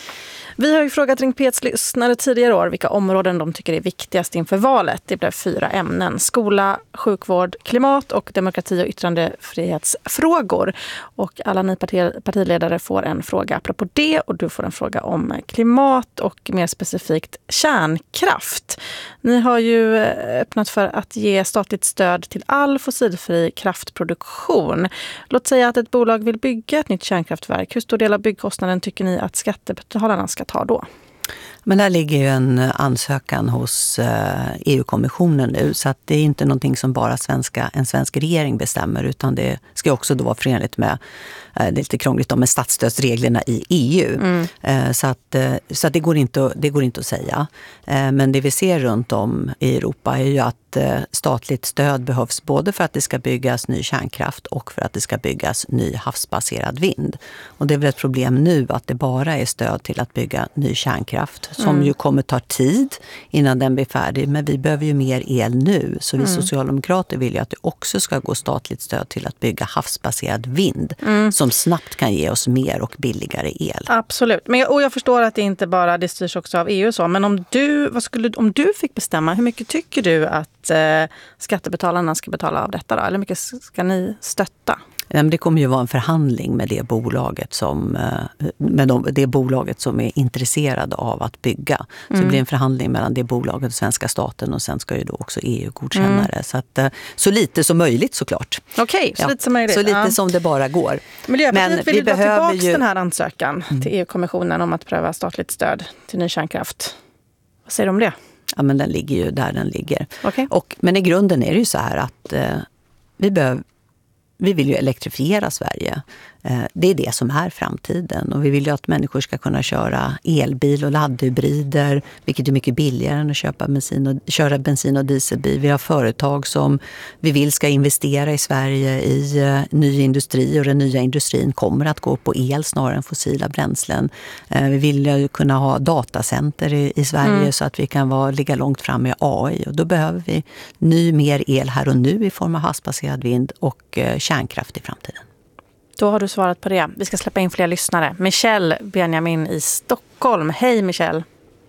Vi har ju frågat Ring P ett lyssnare tidigare år vilka områden de tycker är viktigast inför valet. Det blev fyra ämnen. Skola, sjukvård, klimat och demokrati- och yttrandefrihetsfrågor. Och alla ni parti- partiledare får en fråga apropå det och du får en fråga om klimat och mer specifikt kärnkraft. Ni har ju öppnat för att ge statligt stöd till all fossilfri kraftproduktion. Låt säga att ett bolag vill bygga ett nytt kärnkraftverk. Hur stor del av byggkostnaden tycker ni att skattebetalarna ska ta då? Men där ligger ju en ansökan hos E U-kommissionen nu så att det är inte någonting som bara svenska, en svensk regering bestämmer utan det ska också då vara förenligt med, det är lite krångligt om med statsstödsreglerna i E U. Mm. Så, att, så att det, går inte, det går inte att säga. Men det vi ser runt om i Europa är ju att statligt stöd behövs både för att det ska byggas ny kärnkraft och för att det ska byggas ny havsbaserad vind. Och det är väl ett problem nu att det bara är stöd till att bygga ny kärnkraft som mm. ju kommer ta tid innan den blir färdig. Men vi behöver ju mer el nu så vi mm. socialdemokrater vill ju att det också ska gå statligt stöd till att bygga havsbaserad vind mm. som snabbt kan ge oss mer och billigare el. Absolut. Men jag, och jag förstår att det inte bara det styrs också av E U och så. Men om du, vad skulle, om du fick bestämma, hur mycket tycker du att eh, skattebetalarna ska betala av detta då? Eller hur mycket ska ni stötta? Det kommer ju vara en förhandling med det bolaget som, med de, det bolaget som är intresserad av att bygga. Så mm. det blir en förhandling mellan det bolaget och svenska staten och sen ska ju då också E U godkänna mm. det. Så, att, så lite som möjligt såklart. Okej, okay, så ja, lite som möjligt. Så lite ja. som det bara går. Miljöpartiet Men vill vi dra tillbaka ju... den här ansökan mm. till E U-kommissionen om att pröva statligt stöd till ny kärnkraft. Vad säger du om det? Ja, men den ligger ju där den ligger. Okay. Och, men i grunden är det ju så här att eh, vi behöver Vi vill ju elektrifiera Sverige. Det är det som är framtiden. Och vi vill ju att människor ska kunna köra elbil och laddhybrider, vilket är mycket billigare än att köpa bensin och, köra bensin- och dieselbil. Vi har företag som vi vill ska investera i Sverige i uh, ny industri och den nya industrin kommer att gå på el snarare än fossila bränslen. Uh, vi vill ju kunna ha datacenter i, i Sverige mm. så att vi kan vara, ligga långt fram med A I. Och då behöver vi ny mer el här och nu i form av havsbaserad vind och uh, kärnkraft i framtiden. Då har du svarat på det. Vi ska släppa in fler lyssnare. Michelle Benjamin i Stockholm. Hej Michelle.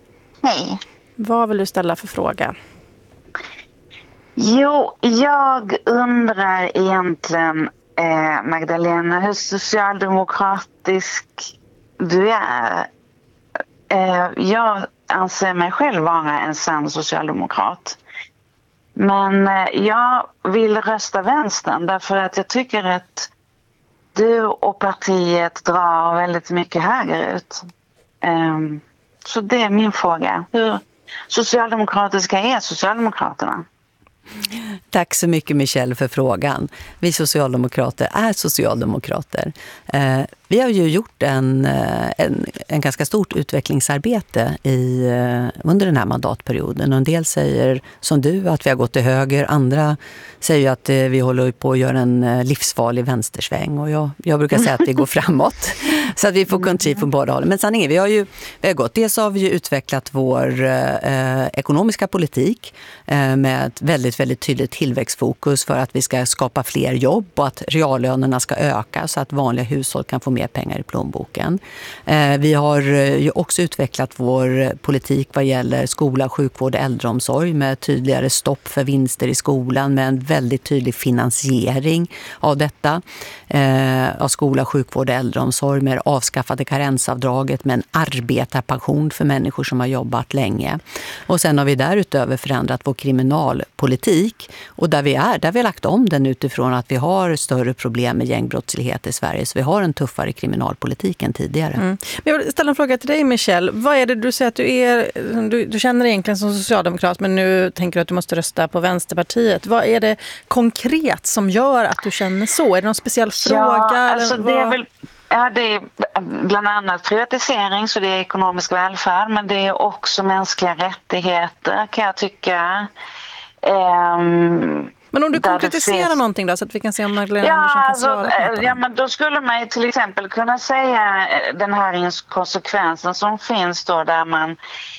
Hej. Vad vill du ställa för fråga? Jo, jag undrar egentligen, eh, Magdalena, hur socialdemokratisk du är. Eh, jag anser mig själv vara en sann socialdemokrat. Men eh, jag vill rösta vänstern därför att jag tycker att du och partiet drar väldigt mycket högerut. Eh, så det är min fråga. Hur socialdemokratiska är Socialdemokraterna? Tack så mycket Michelle för frågan. Vi socialdemokrater är socialdemokrater. Eh, vi har ju gjort en, en, en ganska stort utvecklingsarbete i, under den här mandatperioden. Och en del säger som du att vi har gått till höger. Andra säger att eh, vi håller på att göra en livsfarlig vänstersväng. Och jag, jag brukar säga att vi går framåt. Så att vi får kontra från båda hållen. Men sanningen, vi har ju vi har gått. Dels har vi ju utvecklat vår eh, ekonomiska politik eh, med ett väldigt, väldigt tydligt tillväxtfokus för att vi ska skapa fler jobb och att reallönerna ska öka så att vanliga hushåll kan få mer pengar i plånboken. Eh, vi har ju också utvecklat vår politik vad gäller skola, sjukvård och äldreomsorg med tydligare stopp för vinster i skolan med en väldigt tydlig finansiering av detta. Eh, av skola, sjukvård och äldreomsorg med avskaffade karensavdraget med en arbetarpension för människor som har jobbat länge. Och sen har vi därutöver förändrat vår kriminalpolitik och där vi är, där vi har lagt om den utifrån att vi har större problem med gängbrottslighet i Sverige så vi har en tuffare kriminalpolitik än tidigare. Mm. Jag vill ställa en fråga till dig Michelle. Vad är det du säger att du är, du, du känner egentligen som socialdemokrat men nu tänker du att du måste rösta på Vänsterpartiet. Vad är det konkret som gör att du känner så? Är det någon speciell fråga? Ja, alltså eller det är vad? väl Ja, det är bland annat privatisering, så det är ekonomisk välfärd, men det är också mänskliga rättigheter kan jag tycka. Um, men om du konkretiserar finns... någonting då så att vi kan se om Magdalena ja, Andersson kan alltså, svara på det. Ja, men då skulle man ju till exempel kunna säga den här inkonsekvensen som finns då där man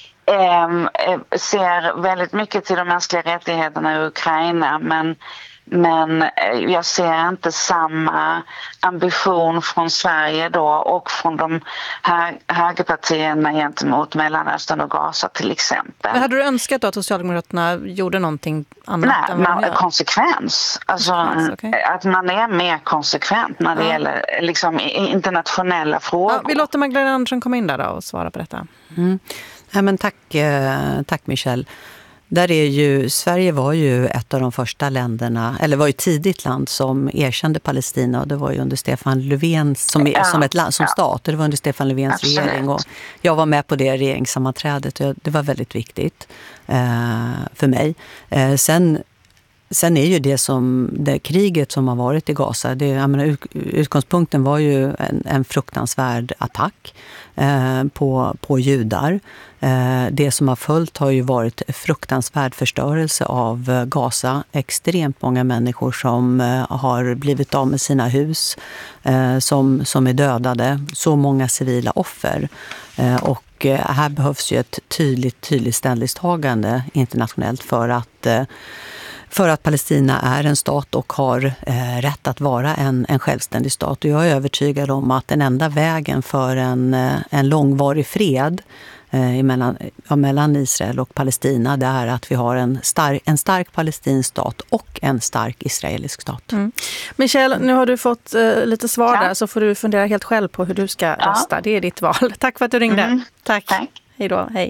um, ser väldigt mycket till de mänskliga rättigheterna i Ukraina, men Men jag ser inte samma ambition från Sverige då och från de här högerpartierna gentemot Mellanöstern och Gaza till exempel. Men hade du önskat då att Socialdemokraterna gjorde någonting annat? Nej, än vad man, de gör? konsekvens. Alltså konsekvens, okay. Att man är mer konsekvent när det ja. gäller liksom, internationella frågor. Ja, vi låter Magdalena Andersson komma in där då och svara på detta. Mm. Ja, men tack, tack Michelle. Där är ju, Sverige var ju ett av de första länderna, eller var ju tidigt land som erkände Palestina och det var ju under Stefan Löfven som, ja, som ett land, som ja. stat, det var under Stefan Löfvens Absolut. regering och jag var med på det regeringssammanträdet och det var väldigt viktigt eh, för mig. Eh, sen Sen är ju det som det kriget som har varit i Gaza, det, jag menar, utgångspunkten var ju en, en fruktansvärd attack eh, på, på judar. Eh, det som har följt har ju varit fruktansvärd förstörelse av Gaza. Extremt många människor som eh, har blivit av med sina hus, eh, som, som är dödade. Så många civila offer. Eh, och eh, här behövs ju ett tydligt, tydligt ställningstagande internationellt för att eh, För att Palestina är en stat och har eh, rätt att vara en, en självständig stat. Och jag är övertygad om att den enda vägen för en, en långvarig fred eh, mellan, ja, mellan Israel och Palestina det är att vi har en, star, en stark palestinsk stat och en stark israelisk stat. Mm. Michelle, nu har du fått eh, lite svar ja. där så får du fundera helt själv på hur du ska ja. rösta. Det är ditt val. Tack för att du ringde. Mm. Tack. Tack. Hej då. Hej.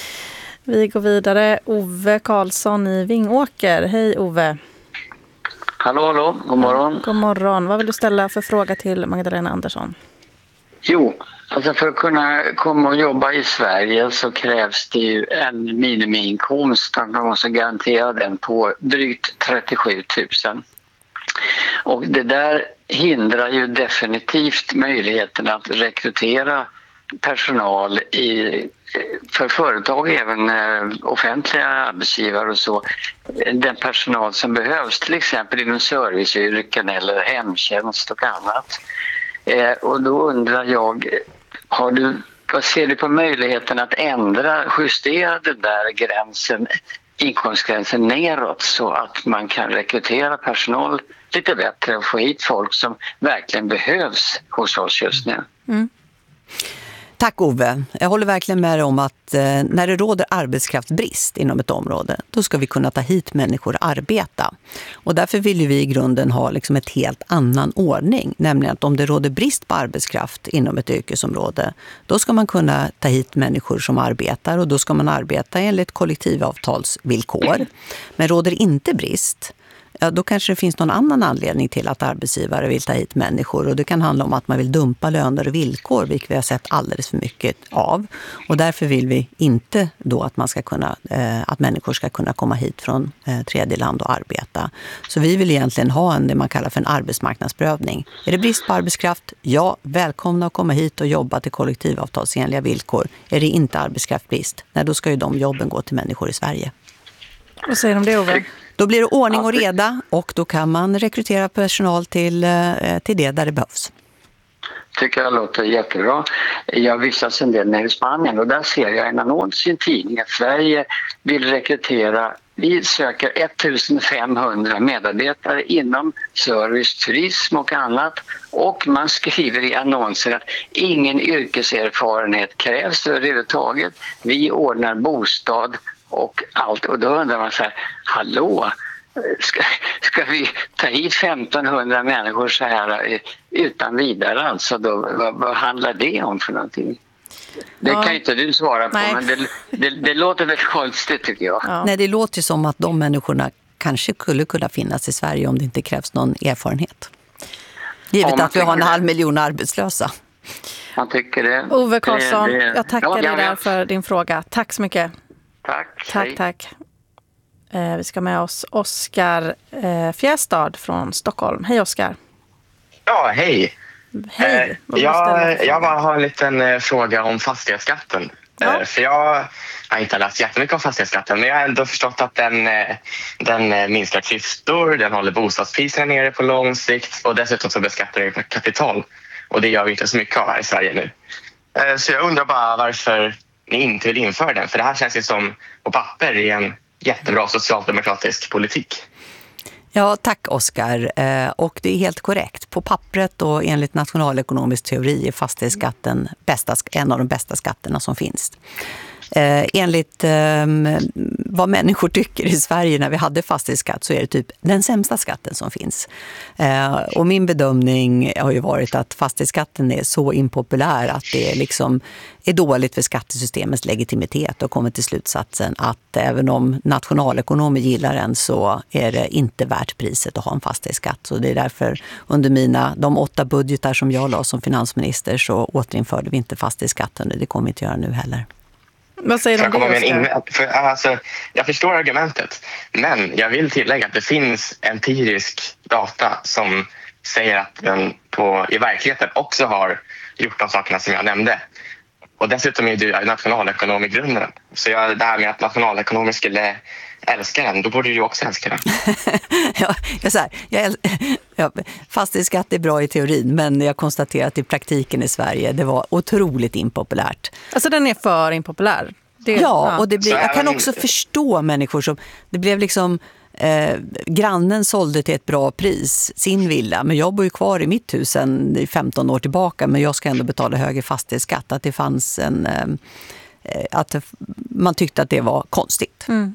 Vi går vidare. Ove Karlsson i Vingåker. Hej Ove. Hallå, hallå. God morgon. God morgon. Vad vill du ställa för fråga till Magdalena Andersson? Jo, alltså för att kunna komma och jobba i Sverige så krävs det ju en minimiinkomst. Man måste garantera den på drygt trettiosju tusen. Och det där hindrar ju definitivt möjligheten att rekrytera personal i, för företag, även offentliga arbetsgivare och så, den personal som behövs till exempel inom serviceyrken eller hemtjänst och annat. Eh, och då undrar jag, har du, vad ser du på möjligheten att ändra, justera den där gränsen, inkomstgränsen neråt så att man kan rekrytera personal lite bättre och få hit folk som verkligen behövs hos oss just nu? Mm. Tack Ove. Jag håller verkligen med om att eh, när det råder arbetskraftsbrist inom ett område, då ska vi kunna ta hit människor och arbeta. Och därför vill ju vi i grunden ha liksom ett helt annan ordning. Nämligen att om det råder brist på arbetskraft inom ett yrkesområde, då ska man kunna ta hit människor som arbetar och då ska man arbeta enligt kollektivavtalsvillkor. Men råder inte brist, ja, då kanske det finns någon annan anledning till att arbetsgivare vill ta hit människor. Och det kan handla om att man vill dumpa löner och villkor, vilket vi har sett alldeles för mycket av. Och därför vill vi inte då att, man ska kunna, eh, att människor ska kunna komma hit från eh, tredje land och arbeta. Så vi vill egentligen ha en, det man kallar för en arbetsmarknadsprövning. Är det brist på arbetskraft? Ja, välkomna att komma hit och jobba till kollektivavtalsenliga villkor. Är det inte arbetskraftbrist? Nej, då ska ju de jobben gå till människor i Sverige. Vad säger du om det, Ove? Då blir det ordning och reda och då kan man rekrytera personal till, till det där det behövs. Tycker jag låter jättebra. Jag vistas en del nere i Spanien och där ser jag en annons i en tidning att Sverige vill rekrytera. Vi söker ettusentfemhundra medarbetare inom service, turism och annat. Och man skriver i annonsen att ingen yrkeserfarenhet krävs överhuvudtaget. Vi ordnar bostad och allt. Och då undrar man så här, hallå, ska, ska vi ta hit femtonhundra människor så här utan vidare? Alltså då, vad, vad handlar det om för någonting? Det ja. kan inte du svara på, Nej. men det, det, det låter väl konstigt tycker jag. Ja. Nej, det låter ju som att de människorna kanske skulle kunna finnas i Sverige om det inte krävs någon erfarenhet. Givet att vi har en halv miljon arbetslösa. Man tycker det. Ove Karlsson, det, det. jag tackar ja, dig ja, ja. där för din fråga. Tack så mycket. Tack. Tack, hej. tack. Eh, vi ska med oss Oskar eh, Fjästad från Stockholm. Hej Oskar. Ja, hej. Hej. Eh, jag, jag bara har en liten eh, fråga om fastighetsskatten. Ja. Eh, för jag har inte läst jättemycket om fastighetsskatten, men jag har ändå förstått att den, eh, den eh, minskar klyftor, den håller bostadspriserna nere på lång sikt och dessutom så beskattar den kapital. Och det gör vi inte så mycket av här i Sverige nu. Eh, så jag undrar bara varför ni inte vill införa den. För det här känns ju som på papper i en jättebra socialdemokratisk politik. Ja, tack Oskar. Eh, och det är helt korrekt. På pappret och enligt nationalekonomisk teori är fastighetsskatten bästa, en av de bästa skatterna som finns. Eh, enligt eh, vad människor tycker i Sverige när vi hade fastighetsskatt så är det typ den sämsta skatten som finns. Eh, och min bedömning har ju varit att fastighetsskatten är så impopulär att det liksom är dåligt för skattesystemets legitimitet och kommer till slutsatsen att även om nationalekonomer gillar den så är det inte värt priset att ha en fastighetsskatt. Så det är därför under mina, de åtta budgetar som jag la som finansminister så återinförde vi inte fastighetsskatten och det kommer vi inte göra nu heller. Vad säger du om det, in, för, alltså, jag förstår argumentet, men jag vill tillägga att det finns empirisk data som säger att den på, i verkligheten också har gjort de sakerna som jag nämnde. Och dessutom är du nationalekonom i grunden. Så jag, det här med att nationalekonomer skulle älska den, då borde du också älska den. ja, jag, så här, jag, ja, fastighetsskatt är bra i teorin, men jag konstaterar att i praktiken i Sverige det var otroligt impopulärt. Alltså den är för impopulär? Det, ja, ja, och det blir, jag kan också förstå människor som, det blev liksom Eh, grannen sålde till ett bra pris sin villa, men jag bor ju kvar i mitt hus sedan femton år tillbaka, men jag ska ändå betala högre fastighetsskatt. Att det fanns en eh, att man tyckte att det var konstigt. Mm.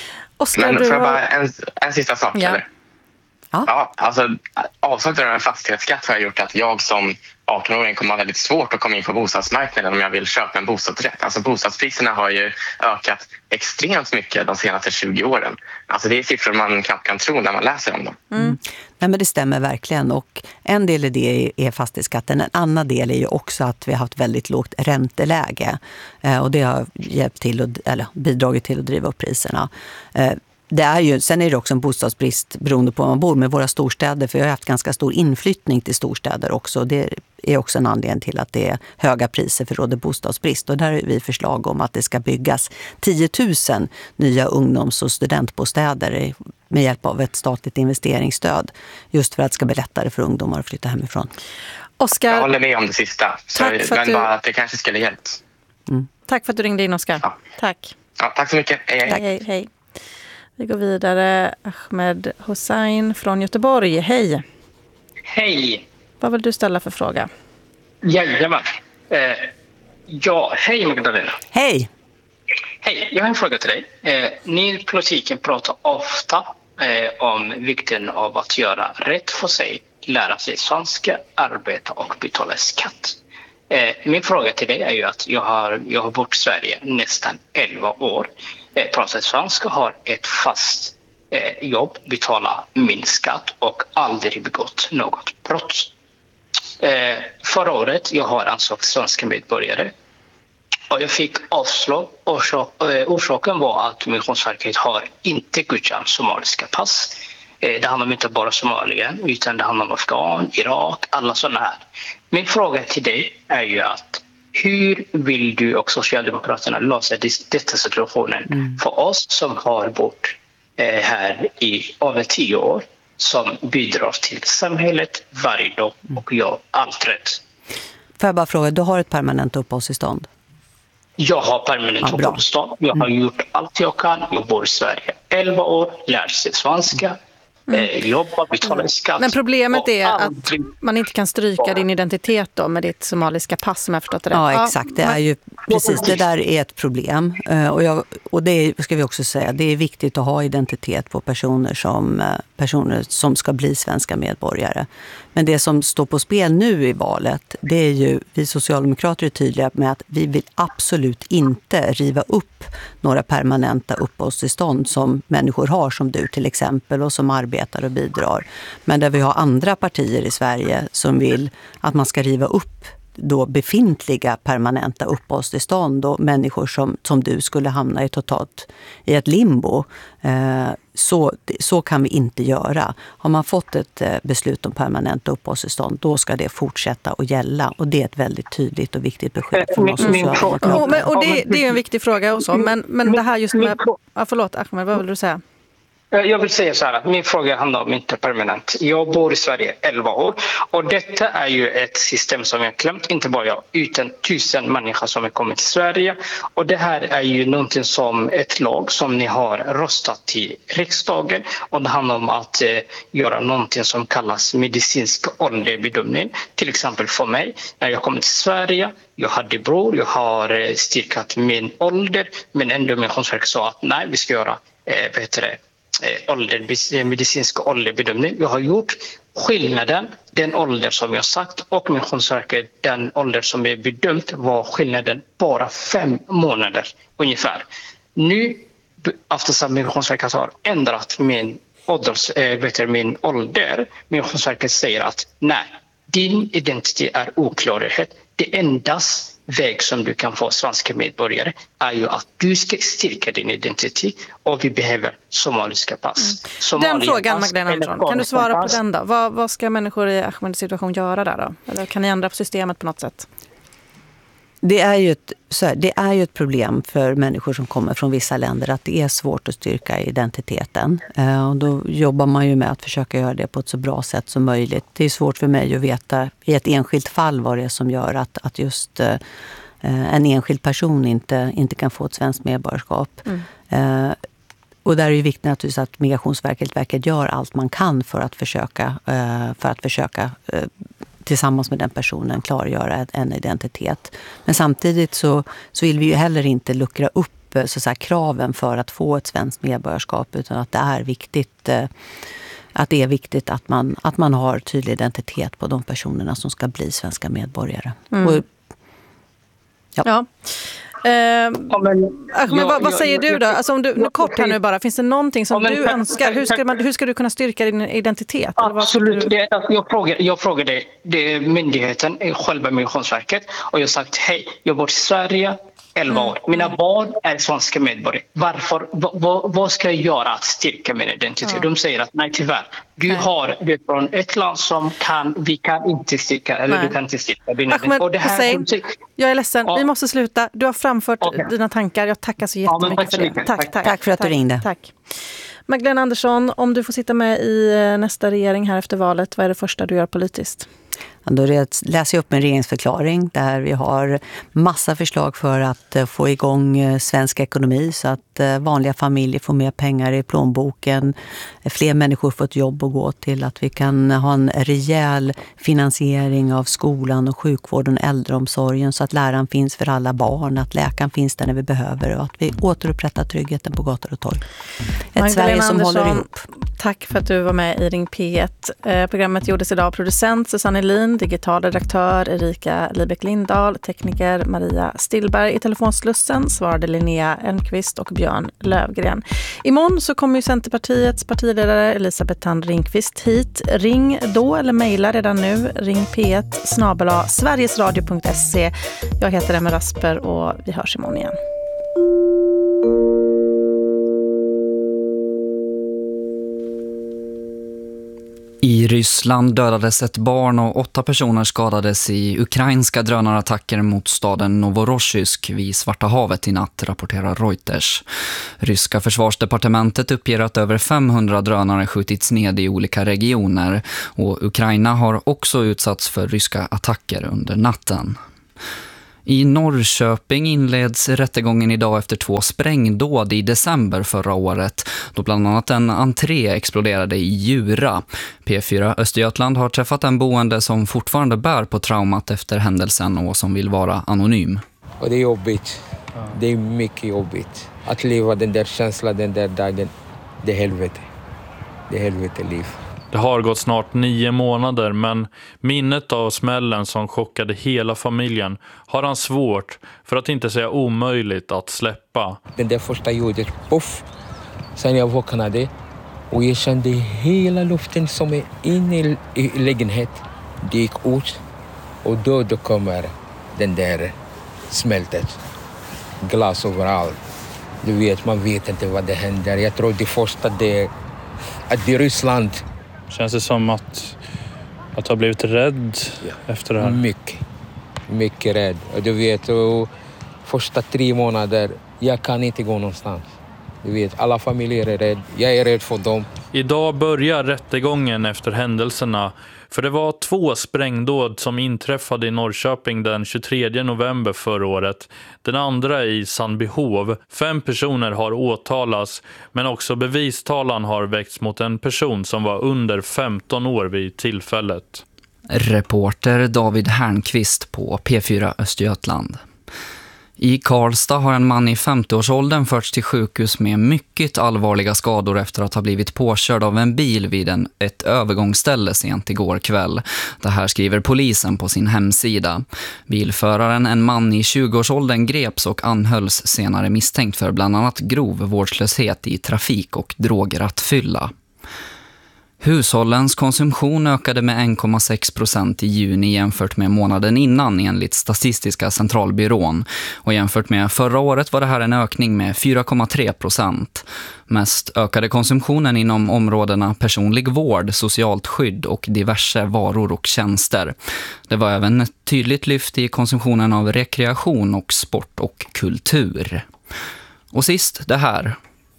Men får jag bara en, en sista sak ja. eller? Ja. Ja, alltså avsaknaden av fastighetsskatt har gjort att jag som arton-åring kommer ha väldigt svårt att komma in på bostadsmarknaden om jag vill köpa en bostadsrätt. Alltså bostadspriserna har ju ökat extremt mycket de senaste tjugo åren. Alltså det är siffror man knappt kan tro när man läser om dem. Mm. Nej, men det stämmer verkligen, och en del i det är fastighetsskatten. En annan del är ju också att vi har haft väldigt lågt ränteläge eh, och det har hjälpt till att, eller bidragit till att driva upp priserna. Eh, Det är ju, sen är det också en bostadsbrist beroende på var man bor med våra storstäder, för jag har haft ganska stor inflyttning till storstäder också. Det är också en anledning till att det är höga priser för råder bostadsbrist. Och där har vi förslag om att det ska byggas tio tusen nya ungdoms- och studentbostäder med hjälp av ett statligt investeringsstöd, just för att det ska bli lättare för ungdomar att flytta hemifrån. Oskar, jag håller med om det sista, så, men du... bara att det kanske skulle hjälpt. Mm. Tack för att du ringde in, Oskar. Ja. Tack. Ja, tack så mycket. Hej, hej. hej, hej. Vi går vidare. Ahmed Hussein från Göteborg. Hej. Hej. Vad vill du ställa för fråga? Jajamän. Eh, Ja, hej Magdalena. Hej. Hej, jag har en fråga till dig. Eh, ni i politiken pratar ofta eh, om vikten av att göra rätt för sig, lära sig svenska, arbeta och betala skatt. Eh, min fråga till dig är ju att jag har, jag har bott i Sverige nästan elva år. Eh, pratar svenska, har ett fast eh, jobb, betalar min skatt och aldrig begått något brott. Eh, förra året jag har ansökt svenska medborgare och jag fick avslag. Orsak, eh, orsaken var att Migrationsverket har inte godkänt somaliska pass. Eh, det handlar inte bara om Somalien utan det handlar om Afghan, Irak, alla sådana här. Min fråga till dig är ju att hur vill du och Socialdemokraterna lösa detta situationen mm. för oss som har bott eh, här i över tio år, som bidrar till samhället varje dag och gör allt rätt. Får jag bara fråga, du har ett permanent uppehållstillstånd? Jag har permanent ja, uppehållstillstånd. Jag har mm. gjort allt jag kan. Jag bor i Sverige elva år, lärt sig svenska, mm. eh, jobba, betala skatt. Men problemet är aldrig... att man inte kan stryka din identitet då med ditt somaliska pass, som jag förstått det. Ja, exakt. Det är ju precis, det där är ett problem. Och, jag, och det är, ska vi också säga, det är viktigt att ha identitet på personer som, personer som ska bli svenska medborgare. Men det som står på spel nu i valet, det är ju, vi socialdemokrater är tydliga med att vi vill absolut inte riva upp några permanenta uppehållstillstånd som människor har, som du till exempel, och som arbetar och bidrar. Men där vi har andra partier i Sverige som vill att man ska riva upp då befintliga permanenta uppehållstillstånd och människor som, som du skulle hamna i totalt i ett limbo. Eh, så, så kan vi inte göra. Har man fått ett eh, beslut om permanenta uppehållstillstånd, då ska det fortsätta att gälla. Och det är ett väldigt tydligt och viktigt besked från oss socialdemokrater. Och, men, och det, det är en viktig fråga och så, men, men det här just med... Ja, förlåt, Ahmed, vad vill du säga? Jag vill säga så här att min fråga handlar om inte permanent. Jag bor i Sverige elva år och detta är ju ett system som jag klämt, inte bara jag, utan tusen människor som har kommit till Sverige. Och det här är ju någonting som ett lag som ni har röstat i riksdagen, och det handlar om att eh, göra någonting som kallas medicinsk ålderbedömning. Till exempel för mig, när jag kom till Sverige, jag hade bror, jag har eh, styrkat min ålder, men ändå Migrationsverket sa att nej, vi ska göra eh, bättre ålder, medicinsk ålderbedömning. Jag har gjort skillnaden, den ålder som jag sagt, och Migrationsverket, den ålder som är bedömt, var skillnaden bara fem månader ungefär. Nu, eftersom Migrationsverket har ändrat min, ålders, äh, vet du, min ålder, Migrationsverket säger att nej, din identitet är oklarhet. Det endast väg som du kan få svenska medborgare är ju att du ska styrka din identitet, och vi behöver somaliska pass. Mm. Somalia den frågan, pass, Magdalena Andersson, kan du svara pass? På den då? Vad, vad ska människor i Ahmeds situation göra där då? Eller kan ni ändra på systemet på något sätt? Det är ju ett, så här, det är ju ett problem för människor som kommer från vissa länder att det är svårt att styrka identiteten. Eh, och då jobbar man ju med att försöka göra det på ett så bra sätt som möjligt. Det är svårt för mig att veta i ett enskilt fall vad det är som gör att, att just eh, en enskild person inte, inte kan få ett svenskt medborgarskap. Mm. Eh, och där är det viktigt naturligtvis att Migrationsverket verket gör allt man kan för att försöka, eh, för att försöka eh, tillsammans med den personen klargöra en identitet. Men samtidigt så, så vill vi ju heller inte luckra upp så att säga, kraven för att få ett svenskt medborgarskap, utan att det är viktigt, att det är viktigt att man, att man har tydlig identitet på de personerna som ska bli svenska medborgare. Mm. Och, ja. ja. Eh, ja, men, Ahmed, vad, vad säger du då? Alltså om du, nu kort här nu bara, finns det någonting som ja, men, du tack, önskar? Hur ska, man, hur ska du kunna styrka din identitet? Absolut, du... det, jag frågar, jag frågar det, det är myndigheten, själva Migrationsverket, och jag har sagt hej, jag bor i Sverige elva år. Mina barn är svenska medborgare. Varför? V- v- vad ska jag göra att styrka min identitet? Ja. De säger att nej, tyvärr. Du nej. har det från ett land som kan, vi kan inte styrka, eller nej. du kan inte styrka din identitet. Och det här, Hussein, de... jag är ledsen, ja. vi måste sluta. Du har framfört okay. dina tankar. Jag tackar så jättemycket ja, för det. Tack, tack, tack, tack för att tack, du ringde. Tack. Magdalena Andersson, om du får sitta med i nästa regering här efter valet, vad är det första du gör politiskt? Då läser jag upp en regeringsförklaring där vi har massa förslag för att få igång svensk ekonomi så att vanliga familjer får mer pengar i plånboken, fler människor får ett jobb att gå till, att vi kan ha en rejäl finansiering av skolan och sjukvården och äldreomsorgen så att läraren finns för alla barn, att läkaren finns där när vi behöver och att vi återupprättar tryggheten på gator och torg. Ett Magdalena Sverige som Andersson, håller ihop. Tack för att du var med i Ring P ett. Eh, programmet gjordes idag av producent Susanne Lin, digital redaktör Erika Libeck-Lindahl, tekniker Maria Stillberg. I telefonslussen svarade Linnea Elmqvist och Björn Lövgren. Imorgon så kommer ju Centerpartiets partiledare Elisabeth Thand Ringqvist hit. Ring då eller mejla redan nu. Ring p ett snabel-a sverigesradio punkt se. Jag heter Emma Rasper och vi hörs imorgon igen. I Ryssland dödades ett barn och åtta personer skadades i ukrainska drönarattacker mot staden Novorossiysk vid Svarta havet i natt, rapporterar Reuters. Ryska försvarsdepartementet uppger att över femhundra drönare skjutits ned i olika regioner och Ukraina har också utsatts för ryska attacker under natten. I Norrköping inleds rättegången idag efter två sprängdåd i december förra året, då bland annat en entré exploderade i Djura. P fyra Östergötland har träffat en boende som fortfarande bär på traumat efter händelsen och som vill vara anonym. Och det är jobbigt. Det är mycket jobbigt. Att leva den där känslan den där dagen, det är helvete. Det är helvete liv. Det har gått snart nio månader, men minnet av smällen som chockade hela familjen har han svårt, för att inte säga omöjligt, att släppa. Den där första ljudet, poff, sen jag vaknade och jag kände hela luften som är inne i lägenhet. Det gick ut och då, då kommer den där smältet. Glas överallt. Du vet, man vet inte vad det händer. Jag tror det första det att det är Ryssland. Känns det som att, att du har blivit rädd ja. efter det här? Mycket, mycket rädd. Och du vet, och första tre månader, jag kan inte gå någonstans. Du vet, alla familjer är rädda. Jag är rädd för dem. Idag börjar rättegången efter händelserna. För det var två sprängdåd som inträffade i Norrköping den tjugotredje november förra året. Den andra i Sandbyhov. Fem personer har åtalats, men också bevistalan har väckts mot en person som var under femton år vid tillfället. Reporter David Härnqvist på P fyra Östergötland. I Karlstad har en man i femtioårsåldern förts till sjukhus med mycket allvarliga skador efter att ha blivit påkörd av en bil vid en, ett övergångsställe sent igår kväll. Det här skriver polisen på sin hemsida. Bilföraren, en man i tjugoårsåldern, greps och anhölls senare misstänkt för bland annat grov vårdslöshet i trafik och drograttfylla. Hushållens konsumtion ökade med en komma sex procent i juni jämfört med månaden innan enligt Statistiska centralbyrån. Och jämfört med förra året var det här en ökning med fyra komma tre procent. Mest ökade konsumtionen inom områdena personlig vård, socialt skydd och diverse varor och tjänster. Det var även ett tydligt lyft i konsumtionen av rekreation och sport och kultur. Och sist det här.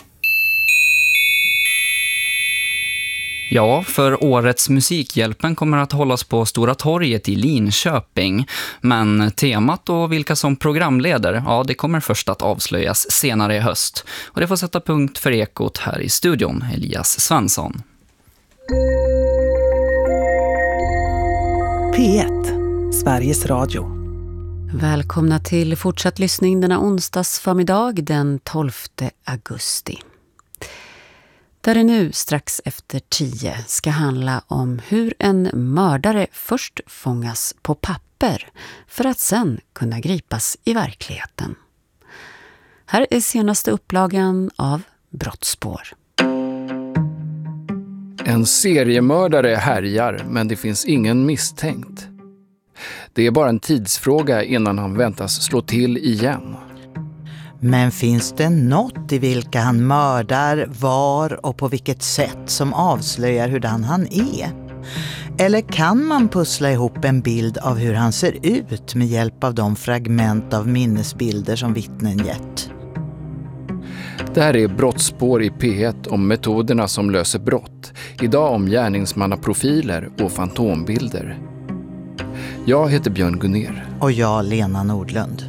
Ja, för årets Musikhjälpen kommer att hållas på Stora torget i Linköping. Men temat och vilka som programleder, ja, det kommer först att avslöjas senare i höst. Och det får sätta punkt för Ekot här i studion, Elias Svensson. P ett, Sveriges Radio. Välkomna till fortsatt lyssning denna onsdags förmiddag den tolfte augusti. Där det nu strax efter tio ska handla om hur en mördare först fångas på papper för att sen kunna gripas i verkligheten. Här är senaste upplagan av Brottsspår. En seriemördare härjar, men det finns ingen misstänkt. Det är bara en tidsfråga innan han väntas slå till igen. Men finns det något i vilka han mördar, var och på vilket sätt som avslöjar hurdan han är? Eller kan man pussla ihop en bild av hur han ser ut med hjälp av de fragment av minnesbilder som vittnen gett? Det här är Brottsspår i P ett om metoderna som löser brott. Idag om gärningsmannaprofiler och fantombilder. Jag heter Björn Gunner. Och jag, Lena Nordlund.